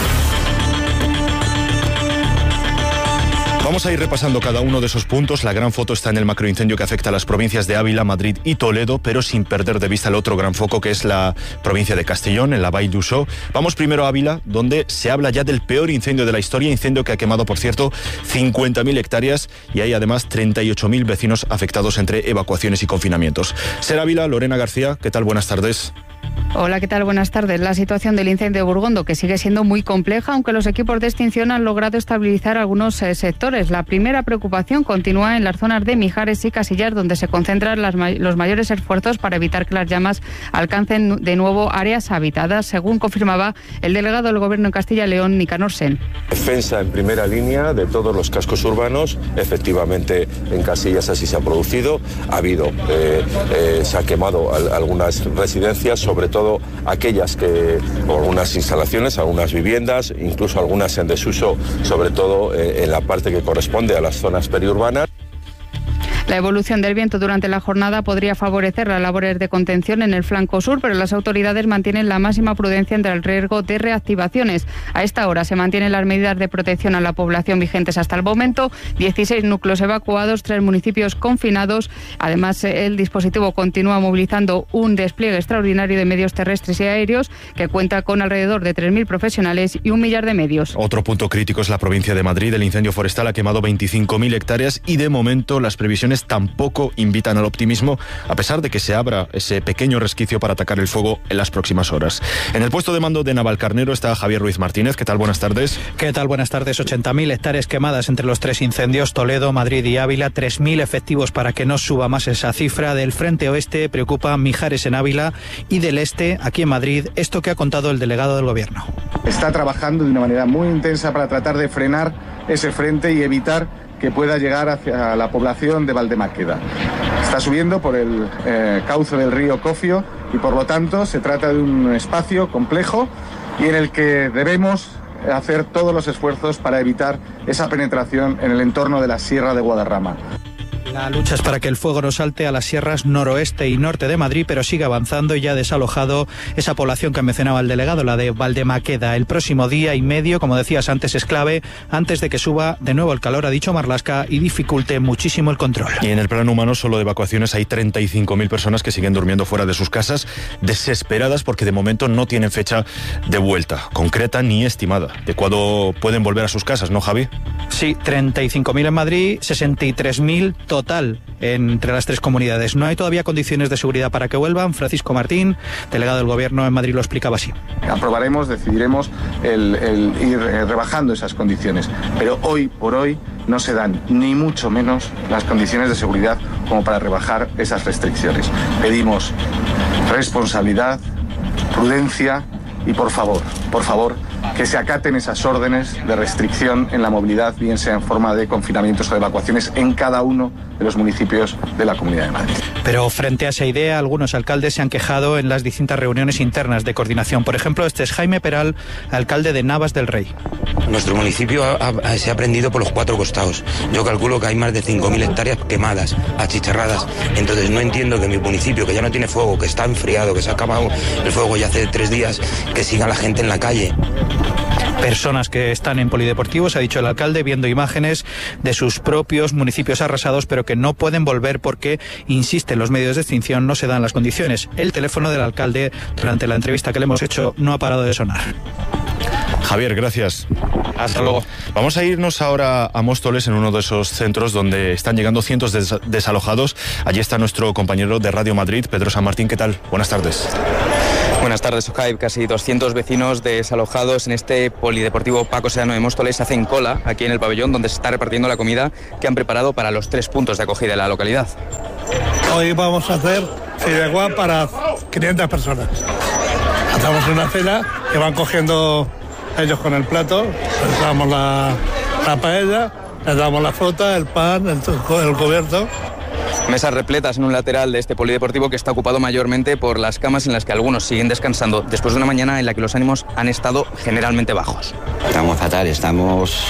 Vamos a ir repasando cada uno de esos puntos. La gran foto está en el macroincendio que afecta a las provincias de Ávila, Madrid y Toledo, pero sin perder de vista el otro gran foco, que es la provincia de Castellón, en la Vall d'Uixó. Vamos primero a Ávila, donde se habla ya del peor incendio de la historia, incendio que ha quemado, por cierto, cincuenta mil hectáreas, y hay además treinta y ocho mil vecinos afectados entre evacuaciones y confinamientos. Ser Ávila, Lorena García, ¿qué tal? Buenas tardes. Hola, ¿qué tal? Buenas tardes. La situación del incendio de Burgondo, que sigue siendo muy compleja, aunque los equipos de extinción han logrado estabilizar algunos eh, sectores. La primera preocupación continúa en las zonas de Mijares y Casillas, donde se concentran las, los mayores esfuerzos para evitar que las llamas alcancen de nuevo áreas habitadas, según confirmaba el delegado del Gobierno en Castilla y León, Nicanor Sen. Defensa en primera línea de todos los cascos urbanos. Efectivamente, en Casillas así se ha producido. Ha habido, eh, eh, se ha quemado al, algunas residencias, sobre todo aquellas que, o algunas instalaciones, algunas viviendas, incluso algunas en desuso, sobre todo eh, en la parte que corresponde a las zonas periurbanas. La evolución del viento durante la jornada podría favorecer las labores de contención en el flanco sur, pero las autoridades mantienen la máxima prudencia ante el riesgo de reactivaciones. A esta hora se mantienen las medidas de protección a la población vigentes hasta el momento, dieciséis núcleos evacuados, tres municipios confinados. Además, el dispositivo continúa movilizando un despliegue extraordinario de medios terrestres y aéreos que cuenta con alrededor de tres mil profesionales y un millar de medios. Otro punto crítico es la provincia de Madrid. El incendio forestal ha quemado veinticinco mil hectáreas y de momento las previsiones tampoco invitan al optimismo, a pesar de que se abra ese pequeño resquicio para atacar el fuego en las próximas horas. En el puesto de mando de Navalcarnero está Javier Ruiz Martínez. ¿Qué tal? Buenas tardes. ¿Qué tal? Buenas tardes. ochenta mil hectáreas quemadas entre los tres incendios, Toledo, Madrid y Ávila. tres mil efectivos para que no suba más esa cifra. Del frente oeste preocupa Mijares en Ávila y del este, aquí en Madrid, esto que ha contado el delegado del Gobierno. Está trabajando de una manera muy intensa para tratar de frenar ese frente y evitar que pueda llegar hacia la población de Valdemáqueda. Está subiendo por el eh, cauce del río Cofio y por lo tanto se trata de un espacio complejo y en el que debemos hacer todos los esfuerzos para evitar esa penetración en el entorno de la Sierra de Guadarrama. La lucha es para que el fuego no salte a las sierras noroeste y norte de Madrid, pero sigue avanzando y ya ha desalojado esa población que mencionaba el delegado, la de Valdemaqueda. El próximo día y medio, como decías antes, es clave antes de que suba de nuevo el calor, ha dicho Marlaska, y dificulte muchísimo el control. Y en el plano humano, solo de evacuaciones, hay treinta y cinco mil personas que siguen durmiendo fuera de sus casas, desesperadas porque de momento no tienen fecha de vuelta concreta ni estimada de cuándo pueden volver a sus casas, ¿no, Javi? Sí, treinta y cinco mil en Madrid, sesenta y tres mil total entre las tres comunidades. No hay todavía condiciones de seguridad para que vuelvan. Francisco Martín, delegado del Gobierno en Madrid, lo explicaba así. Aprobaremos, decidiremos el, el ir rebajando esas condiciones, pero hoy por hoy no se dan ni mucho menos las condiciones de seguridad como para rebajar esas restricciones. Pedimos responsabilidad, prudencia y por favor, por favor, que se acaten esas órdenes de restricción en la movilidad, bien sea en forma de confinamientos o de evacuaciones en cada uno de los municipios de la Comunidad de Madrid. Pero frente a esa idea, algunos alcaldes se han quejado en las distintas reuniones internas de coordinación. Por ejemplo, este es Jaime Peral, alcalde de Navas del Rey. Nuestro municipio ha, ha, se ha prendido por los cuatro costados. Yo calculo que hay más de cinco mil hectáreas quemadas, achicharradas. Entonces no entiendo que mi municipio, que ya no tiene fuego, que está enfriado, que se ha acabado el fuego ya hace tres días, que siga la gente en la calle. Personas que están en polideportivos, ha dicho el alcalde, viendo imágenes de sus propios municipios arrasados, pero que no pueden volver porque, insisten los medios de extinción, no se dan las condiciones. El teléfono del alcalde, durante la entrevista que le hemos hecho, no ha parado de sonar. Javier, gracias. Hasta luego. Vamos a irnos ahora a Móstoles, en uno de esos centros donde están llegando cientos de des- desalojados. Allí está nuestro compañero de Radio Madrid, Pedro San Martín. ¿Qué tal? Buenas tardes. Buenas tardes, Ojai. Casi doscientos vecinos desalojados en este polideportivo Paco Sedano de Móstoles hacen cola aquí en el pabellón donde se está repartiendo la comida que han preparado para los tres puntos de acogida de la localidad. Hoy vamos a hacer fideuá para quinientas personas. Hacemos una cena que van cogiendo ellos con el plato, les damos la, la paella, les damos la fruta, el pan, el, el cubierto. Mesas repletas en un lateral de este polideportivo que está ocupado mayormente por las camas en las que algunos siguen descansando después de una mañana en la que los ánimos han estado generalmente bajos. Estamos fatal, estamos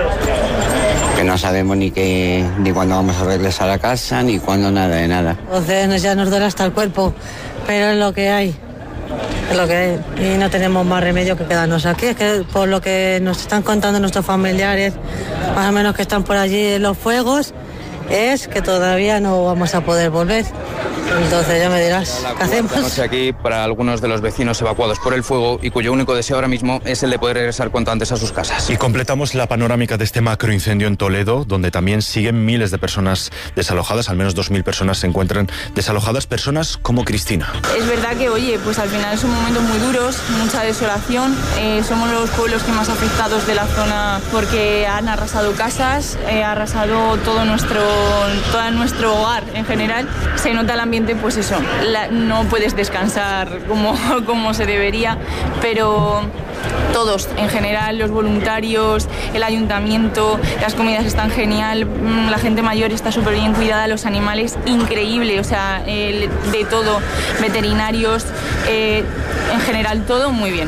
que no sabemos ni qué, ni cuándo vamos a regresar a casa, ni cuándo nada de nada. Entonces ya nos duele hasta el cuerpo, pero es lo que hay. Es lo que hay y no tenemos más remedio que quedarnos aquí. Es que por lo que nos están contando nuestros familiares, más o menos que están por allí en los fuegos, es que todavía no vamos a poder volver. Entonces ya me dirás, ¿qué hacemos? La noche aquí para algunos de los vecinos evacuados por el fuego y cuyo único deseo ahora mismo es el de poder regresar cuanto antes a sus casas. Y completamos la panorámica de este macroincendio en Toledo, donde también siguen miles de personas desalojadas, al menos dos mil personas se encuentran desalojadas, personas como Cristina. Es verdad que, oye, pues al final son momentos muy duros, mucha desolación, eh, somos los pueblos que más afectados de la zona porque han arrasado casas, eh, ha arrasado todo nuestro, todo nuestro hogar en general, se nota el ambiente. Pues eso, la, no puedes descansar como, como se debería, pero todos, en general, los voluntarios, el ayuntamiento, las comidas están genial, la gente mayor está súper bien cuidada, los animales, increíble, o sea, el, de todo, veterinarios, eh, en general, todo muy bien.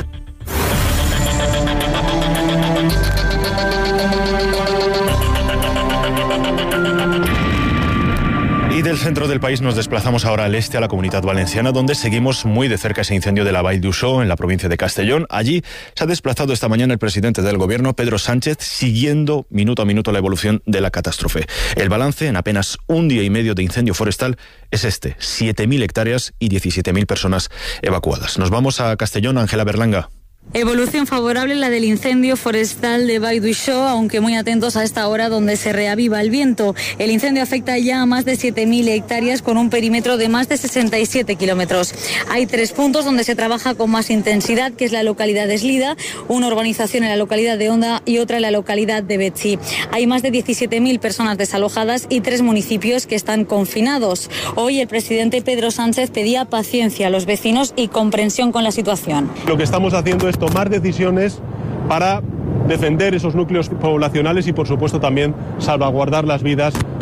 Y del centro del país nos desplazamos ahora al este, a la Comunidad Valenciana, donde seguimos muy de cerca ese incendio de la Vall d'Uixó, en la provincia de Castellón. Allí se ha desplazado esta mañana el presidente del Gobierno, Pedro Sánchez, siguiendo minuto a minuto la evolución de la catástrofe. El balance en apenas un día y medio de incendio forestal es este: siete mil hectáreas y diecisiete mil personas evacuadas. Nos vamos a Castellón, Ángela Berlanga. Evolución favorable la del incendio forestal de Vall d'Uixó, aunque muy atentos a esta hora donde se reaviva el viento. El incendio afecta ya a más de siete mil hectáreas con un perímetro de más de sesenta y siete kilómetros. Hay tres puntos donde se trabaja con más intensidad, que es la localidad de Eslida, una urbanización en la localidad de Onda y otra en la localidad de Betxí. Hay más de diecisiete mil personas desalojadas y tres municipios que están confinados. Hoy el presidente Pedro Sánchez pedía paciencia a los vecinos y comprensión con la situación. Lo que estamos haciendo es tomar decisiones para defender esos núcleos poblacionales y, por supuesto, también salvaguardar las vidas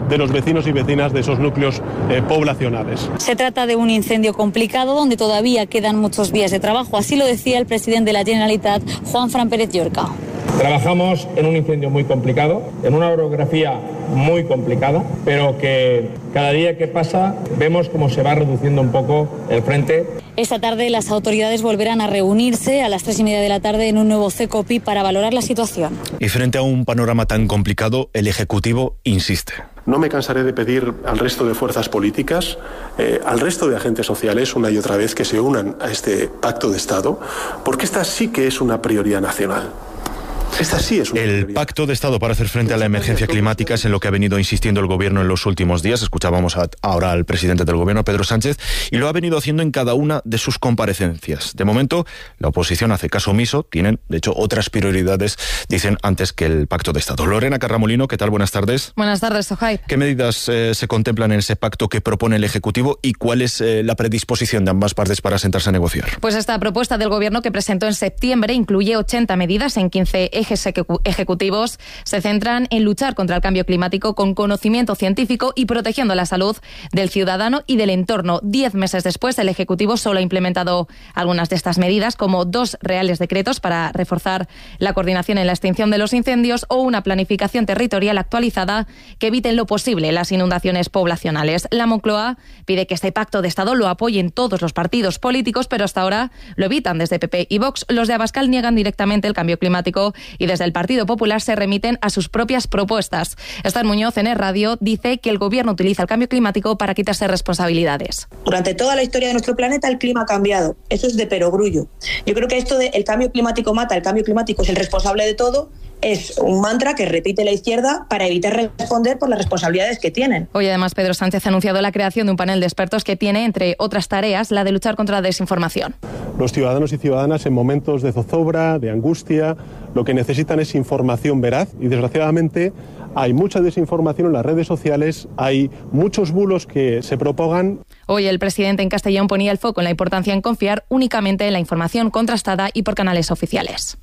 de los vecinos y vecinas de esos núcleos eh, poblacionales. Se trata de un incendio complicado donde todavía quedan muchos días de trabajo. Así lo decía el presidente de la Generalitat, Juan Fran Pérez Llorca. Trabajamos en un incendio muy complicado, en una orografía muy complicada, pero que cada día que pasa vemos cómo se va reduciendo un poco el frente. Esta tarde las autoridades volverán a reunirse a las tres y media de la tarde en un nuevo CECOPI para valorar la situación. Y frente a un panorama tan complicado, el Ejecutivo insiste. No me cansaré de pedir al resto de fuerzas políticas, eh, al resto de agentes sociales, una y otra vez, que se unan a este pacto de Estado, porque esta sí que es una prioridad nacional. Esta sí es una El prioridad. pacto de Estado para hacer frente a la emergencia climática es en lo que ha venido insistiendo el Gobierno en los últimos días. Escuchábamos a, ahora al presidente del Gobierno, Pedro Sánchez, y lo ha venido haciendo en cada una de sus comparecencias. De momento, la oposición hace caso omiso. Tienen, de hecho, otras prioridades, dicen, antes que el pacto de Estado. Lorena Carramolino, ¿qué tal? Buenas tardes. Buenas tardes, Sohaib. ¿Qué medidas eh, se contemplan en ese pacto que propone el Ejecutivo y cuál es eh, la predisposición de ambas partes para sentarse a negociar? Pues esta propuesta del Gobierno que presentó en septiembre incluye ochenta medidas en quince ejes ejecutivos. Se centran en luchar contra el cambio climático con conocimiento científico y protegiendo la salud del ciudadano y del entorno. Diez meses después, el Ejecutivo solo ha implementado algunas de estas medidas, como dos reales decretos para reforzar la coordinación en la extinción de los incendios o una planificación territorial actualizada que evite en lo posible las inundaciones poblacionales. La Moncloa pide que este pacto de Estado lo apoyen todos los partidos políticos, pero hasta ahora lo evitan desde P P y Vox. Los de Abascal niegan directamente el cambio climático y desde el Partido Popular se remiten a sus propias propuestas. Esther Muñoz en Es Radio dice que el Gobierno utiliza el cambio climático para quitarse responsabilidades. Durante toda la historia de nuestro planeta el clima ha cambiado. Eso es de perogrullo. Yo creo que esto de el cambio climático mata, el cambio climático es el responsable de todo, es un mantra que repite la izquierda para evitar responder por las responsabilidades que tienen. Hoy además Pedro Sánchez ha anunciado la creación de un panel de expertos que tiene, entre otras tareas, la de luchar contra la desinformación. Los ciudadanos y ciudadanas en momentos de zozobra, de angustia, lo que necesitan es información veraz y desgraciadamente hay mucha desinformación en las redes sociales, hay muchos bulos que se propagan. Hoy el presidente en Castellón ponía el foco en la importancia en confiar únicamente en la información contrastada y por canales oficiales.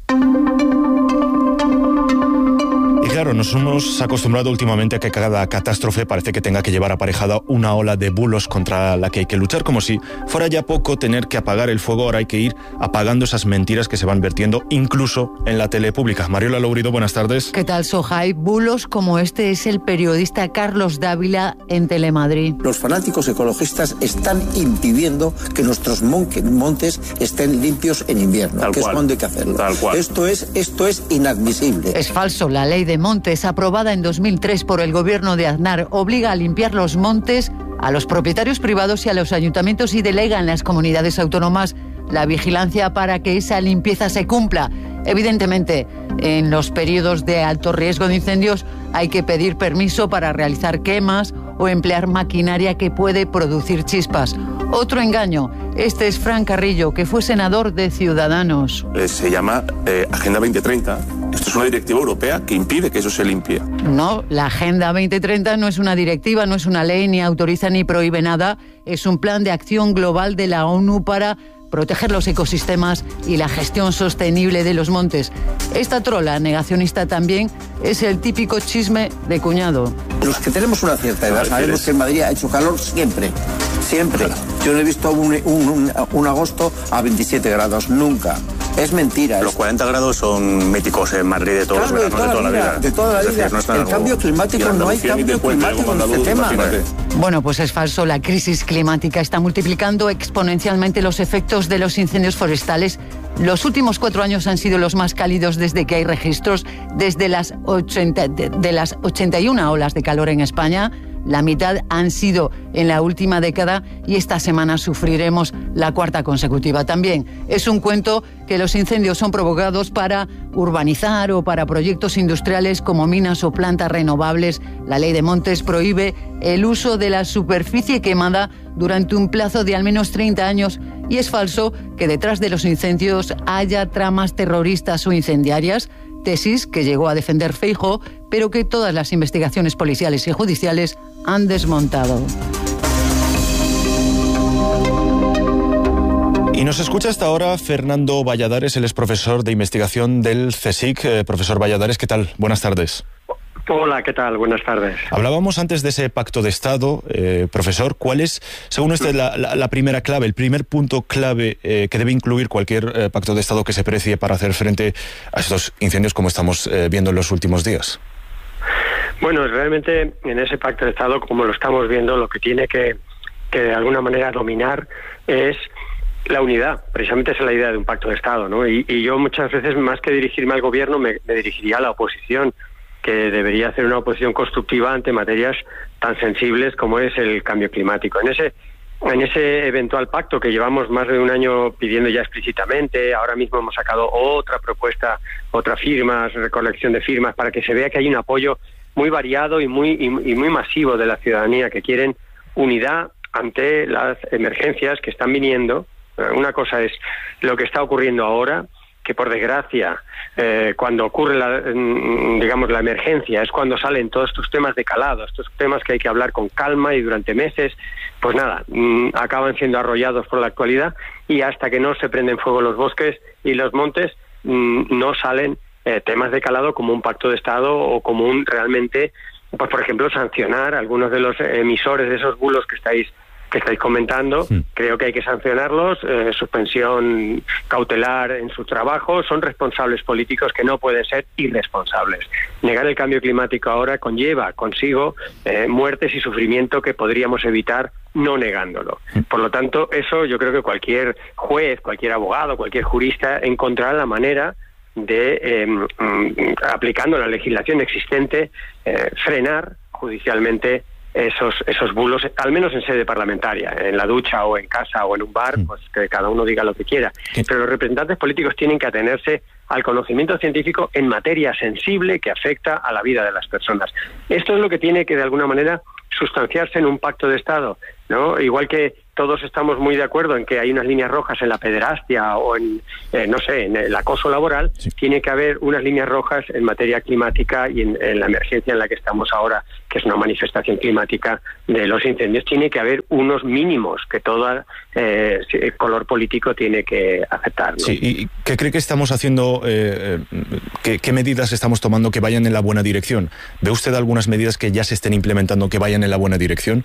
Y claro, nos hemos acostumbrado últimamente a que cada catástrofe parece que tenga que llevar aparejada una ola de bulos contra la que hay que luchar, como si fuera ya poco tener que apagar el fuego. Ahora hay que ir apagando esas mentiras que se van vertiendo incluso en la tele pública. Mariola Lourido, buenas tardes. ¿Qué tal, Sohaib? Bulos como este es el periodista Carlos Dávila en Telemadrid. Los fanáticos ecologistas están impidiendo que nuestros montes estén limpios en invierno, Tal que cual. es cuando hay que hacerlo. Tal cual. Esto es, esto es inadmisible. Es falso. La ley de montes, aprobada en dos mil tres por el gobierno de Aznar, obliga a limpiar los montes a los propietarios privados y a los ayuntamientos y delega en las comunidades autónomas la vigilancia para que esa limpieza se cumpla. Evidentemente, en los periodos de alto riesgo de incendios hay que pedir permiso para realizar quemas o emplear maquinaria que puede producir chispas. Otro engaño. Este es Fran Carrillo, que fue senador de Ciudadanos. Eh, se llama eh, Agenda veinte treinta. Esto es una directiva europea que impide que eso se limpie. No, la Agenda veinte treinta no es una directiva, no es una ley, ni autoriza ni prohíbe nada. Es un plan de acción global de la ONU para proteger los ecosistemas y la gestión sostenible de los montes. Esta trola negacionista también es el típico chisme de cuñado. Los que tenemos una cierta edad sabemos que en Madrid ha hecho calor siempre, siempre. Yo no he visto un, un, un, un agosto a veintisiete grados, nunca. Es mentira. Los cuarenta grados son míticos en Madrid de todos claro, los veranos de toda la vida. De toda la vida. Es decir, no el cambio climático, no hay cambio climático en este tema. Bueno, pues es falso. La crisis climática está multiplicando exponencialmente los efectos de los incendios forestales. Los últimos cuatro años han sido los más cálidos desde que hay registros, desde las ochenta, de, de las ochenta y una olas de calor en España. La mitad han sido en la última década y esta semana sufriremos la cuarta consecutiva. También es un cuento que los incendios son provocados para urbanizar o para proyectos industriales como minas o plantas renovables. La ley de montes prohíbe el uso de la superficie quemada durante un plazo de al menos treinta años y es falso que detrás de los incendios haya tramas terroristas o incendiarias. Tesis que llegó a defender Feijóo, pero que todas las investigaciones policiales y judiciales han desmontado. Y nos escucha hasta ahora Fernando Valladares, él es profesor de investigación del CSIC. Eh, profesor Valladares, ¿qué tal? Buenas tardes. Hola, ¿qué tal? Buenas tardes. Hablábamos antes de ese pacto de Estado, eh, profesor. ¿Cuál es, según usted, la, la, la primera clave, el primer punto clave eh, que debe incluir cualquier eh, pacto de Estado que se precie para hacer frente a estos incendios como estamos eh, viendo en los últimos días? Bueno, realmente en ese pacto de Estado, como lo estamos viendo, lo que tiene que, que de alguna manera dominar es la unidad. Precisamente esa es la idea de un pacto de Estado, ¿no? Y, y yo muchas veces, más que dirigirme al gobierno, me, me dirigiría a la oposición, que debería hacer una oposición constructiva ante materias tan sensibles como es el cambio climático. En ese en ese eventual pacto que llevamos más de un año pidiendo ya explícitamente, ahora mismo hemos sacado otra propuesta, otra firma, recolección de firmas, para que se vea que hay un apoyo muy variado y muy y, y muy masivo de la ciudadanía, que quieren unidad ante las emergencias que están viniendo. Una cosa es lo que está ocurriendo ahora, que por desgracia, eh, cuando ocurre la, digamos, la emergencia, es cuando salen todos estos temas de calado, estos temas que hay que hablar con calma y durante meses, pues nada, mmm, acaban siendo arrollados por la actualidad, y hasta que no se prenden fuego los bosques y los montes, mmm, no salen eh, temas de calado como un pacto de Estado o como un realmente, pues por ejemplo, sancionar a algunos de los emisores de esos bulos que estáis que estáis comentando. Sí. Creo que hay que sancionarlos, eh, suspensión cautelar en su trabajo. Son responsables políticos que no pueden ser irresponsables. Negar el cambio climático ahora conlleva consigo eh, muertes y sufrimiento que podríamos evitar no negándolo. Por lo tanto, eso yo creo que cualquier juez, cualquier abogado, cualquier jurista encontrará la manera de, eh, mm, aplicando la legislación existente, eh, frenar judicialmente esos esos bulos, al menos en sede parlamentaria, en la ducha o en casa o en un bar, pues que cada uno diga lo que quiera. Pero los representantes políticos tienen que atenerse al conocimiento científico en materia sensible que afecta a la vida de las personas. Esto es lo que tiene que de alguna manera sustanciarse en un pacto de Estado, ¿no? Igual que todos estamos muy de acuerdo en que hay unas líneas rojas en la pederastia o en, eh, no sé, en el acoso laboral, sí. Tiene que haber unas líneas rojas en materia climática y en, en la emergencia en la que estamos ahora, que es una manifestación climática de los incendios. Tiene que haber unos mínimos que todo eh, color político tiene que aceptar, ¿no? Sí, ¿y qué cree que estamos haciendo, eh, qué, qué medidas estamos tomando que vayan en la buena dirección? ¿Ve usted algunas medidas que ya se estén implementando que vayan en la buena dirección?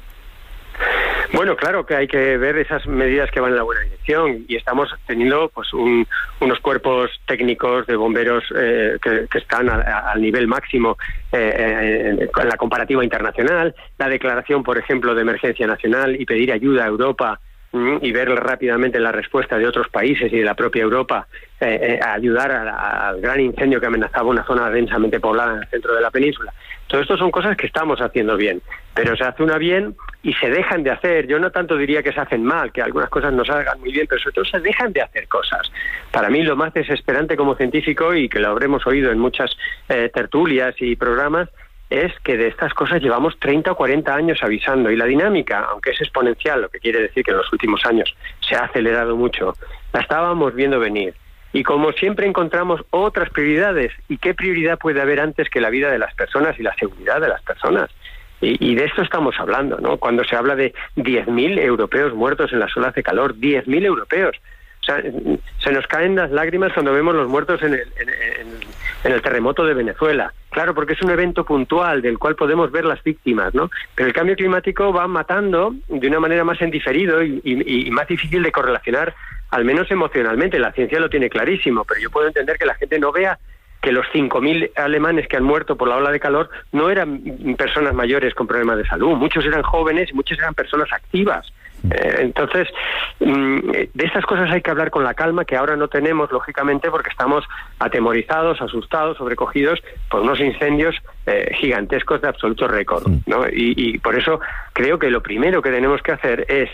Bueno, claro que hay que ver esas medidas que van en la buena dirección, y estamos teniendo pues un, unos cuerpos técnicos de bomberos eh, que, que están al nivel máximo eh, en, en la comparativa internacional, la declaración, por ejemplo, de emergencia nacional y pedir ayuda a Europa mm, y ver rápidamente la respuesta de otros países y de la propia Europa eh, eh, a ayudar a la, al gran incendio que amenazaba una zona densamente poblada en el centro de la península. Todo esto son cosas que estamos haciendo bien, pero se hace una bien y se dejan de hacer. Yo no tanto diría que se hacen mal, que algunas cosas no salgan muy bien, pero sobre todo se dejan de hacer cosas. Para mí lo más desesperante como científico, y que lo habremos oído en muchas eh, tertulias y programas, es que de estas cosas llevamos treinta o cuarenta años avisando, y la dinámica, aunque es exponencial, lo que quiere decir que en los últimos años se ha acelerado mucho, la estábamos viendo venir. Y como siempre encontramos otras prioridades. ¿Y qué prioridad puede haber antes que la vida de las personas y la seguridad de las personas? Y, y de esto estamos hablando, ¿no? Cuando se habla de diez mil europeos muertos en las olas de calor, diez mil europeos. O sea, se nos caen las lágrimas cuando vemos los muertos en el, en, en, en el terremoto de Venezuela. Claro, porque es un evento puntual del cual podemos ver las víctimas, ¿no? Pero el cambio climático va matando de una manera más en diferido y, y, y más difícil de correlacionar, al menos emocionalmente. La ciencia lo tiene clarísimo, pero yo puedo entender que la gente no vea que los cinco mil alemanes que han muerto por la ola de calor no eran personas mayores con problemas de salud, muchos eran jóvenes y muchos eran personas activas. Eh, entonces, de estas cosas hay que hablar con la calma que ahora no tenemos, lógicamente, porque estamos atemorizados, asustados, sobrecogidos por unos incendios eh, gigantescos de absoluto récord, ¿no? Y, y por eso creo que lo primero que tenemos que hacer es,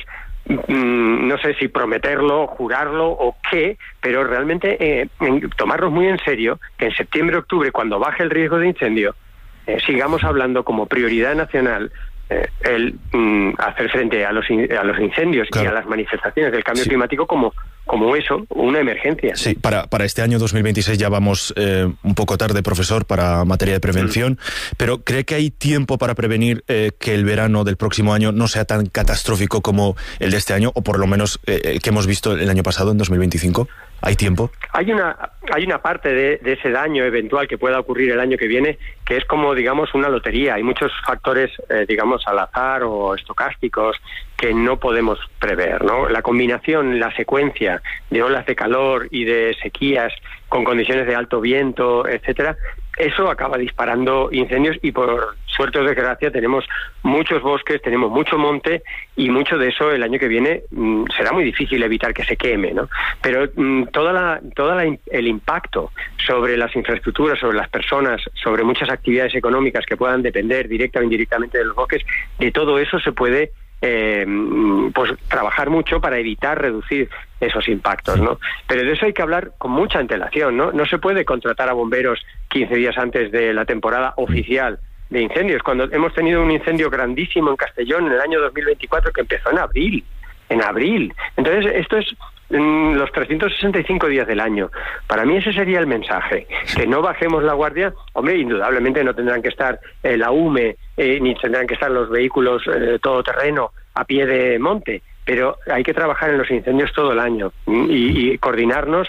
mm, no sé si prometerlo, jurarlo o qué, pero realmente eh, tomarnos muy en serio que en septiembre, octubre, cuando baje el riesgo de incendio, eh, sigamos hablando como prioridad nacional el mm, hacer frente a los in, a los incendios, claro, y a las manifestaciones del cambio, sí, climático como como eso, una emergencia. Sí, para, para este año dos mil veintiséis ya vamos eh, un poco tarde, profesor, para materia de prevención, mm. pero ¿cree que hay tiempo para prevenir eh, que el verano del próximo año no sea tan catastrófico como el de este año, o por lo menos eh, el que hemos visto el año pasado, en dos mil veinticinco? ¿Hay tiempo? Hay una hay una parte de, de ese daño eventual que pueda ocurrir el año que viene que es como, digamos, una lotería. Hay muchos factores, eh, digamos, al azar o estocásticos que no podemos prever, ¿no? La combinación, la secuencia de olas de calor y de sequías con condiciones de alto viento, etcétera, eso acaba disparando incendios y por suerte o desgracia tenemos muchos bosques, tenemos mucho monte y mucho de eso el año que viene mmm, será muy difícil evitar que se queme, ¿no? Pero mmm, toda la toda la, el impacto sobre las infraestructuras, sobre las personas, sobre muchas actividades económicas que puedan depender directa o indirectamente de los bosques, de todo eso se puede Eh, pues trabajar mucho para evitar reducir esos impactos, ¿no? Pero de eso hay que hablar con mucha antelación, ¿no? No se puede contratar a bomberos quince días antes de la temporada oficial de incendios. Cuando hemos tenido un incendio grandísimo en Castellón en el año dos mil veinticuatro que empezó en abril, en abril. Entonces esto es mm, los trescientos sesenta y cinco días del año. Para mí ese sería el mensaje, que no bajemos la guardia. Hombre, indudablemente no tendrán que estar eh, la U M E eh, ni tendrán que estar los vehículos eh, todoterreno a pie de monte, pero hay que trabajar en los incendios todo el año y, y coordinarnos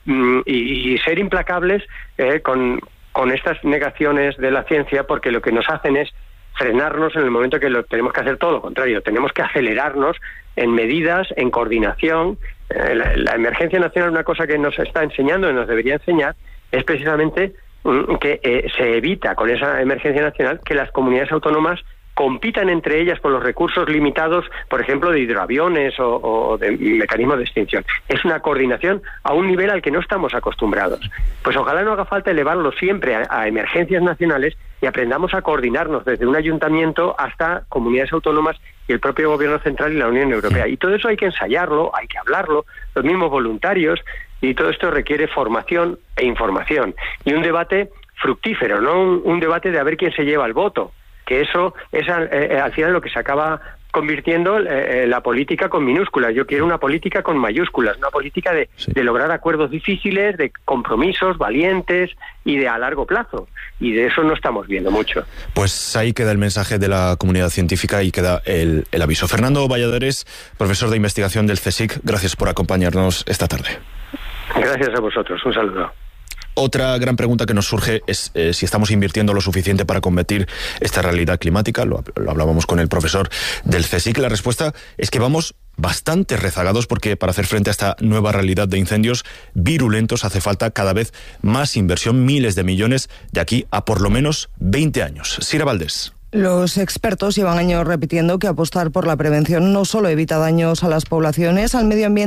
y, y ser implacables eh, con, con estas negaciones de la ciencia, porque lo que nos hacen es frenarnos en el momento que lo tenemos que hacer todo lo contrario. Tenemos que acelerarnos en medidas, en coordinación. Eh, la, la emergencia nacional, una cosa que nos está enseñando y nos debería enseñar, es precisamente mm, que eh, se evita con esa emergencia nacional que las comunidades autónomas compitan entre ellas por los recursos limitados, por ejemplo, de hidroaviones o, o de mecanismos de extinción. Es una coordinación a un nivel al que no estamos acostumbrados. Pues ojalá no haga falta elevarlo siempre a, a emergencias nacionales y aprendamos a coordinarnos desde un ayuntamiento hasta comunidades autónomas y el propio Gobierno central y la Unión Europea. Y todo eso hay que ensayarlo, hay que hablarlo, los mismos voluntarios, y todo esto requiere formación e información. Y un debate fructífero, no un, un debate de a ver quién se lleva el voto, que eso es al, eh, al final lo que se acaba convirtiendo eh, la política con minúsculas. Yo quiero una política con mayúsculas, una política de, sí. de lograr acuerdos difíciles, de compromisos valientes y de a largo plazo. Y de eso no estamos viendo mucho. Pues ahí queda el mensaje de la comunidad científica y queda el, el aviso. Fernando Valladares, profesor de investigación del CSIC, gracias por acompañarnos esta tarde. Gracias a vosotros. Un saludo. Otra gran pregunta que nos surge es eh, si estamos invirtiendo lo suficiente para combatir esta realidad climática. Lo, lo hablábamos con el profesor del CSIC. La respuesta es que vamos bastante rezagados, porque para hacer frente a esta nueva realidad de incendios virulentos hace falta cada vez más inversión, miles de millones, de aquí a por lo menos veinte años. Sira Valdés. Los expertos llevan años repitiendo que apostar por la prevención no solo evita daños a las poblaciones, al medio ambiente,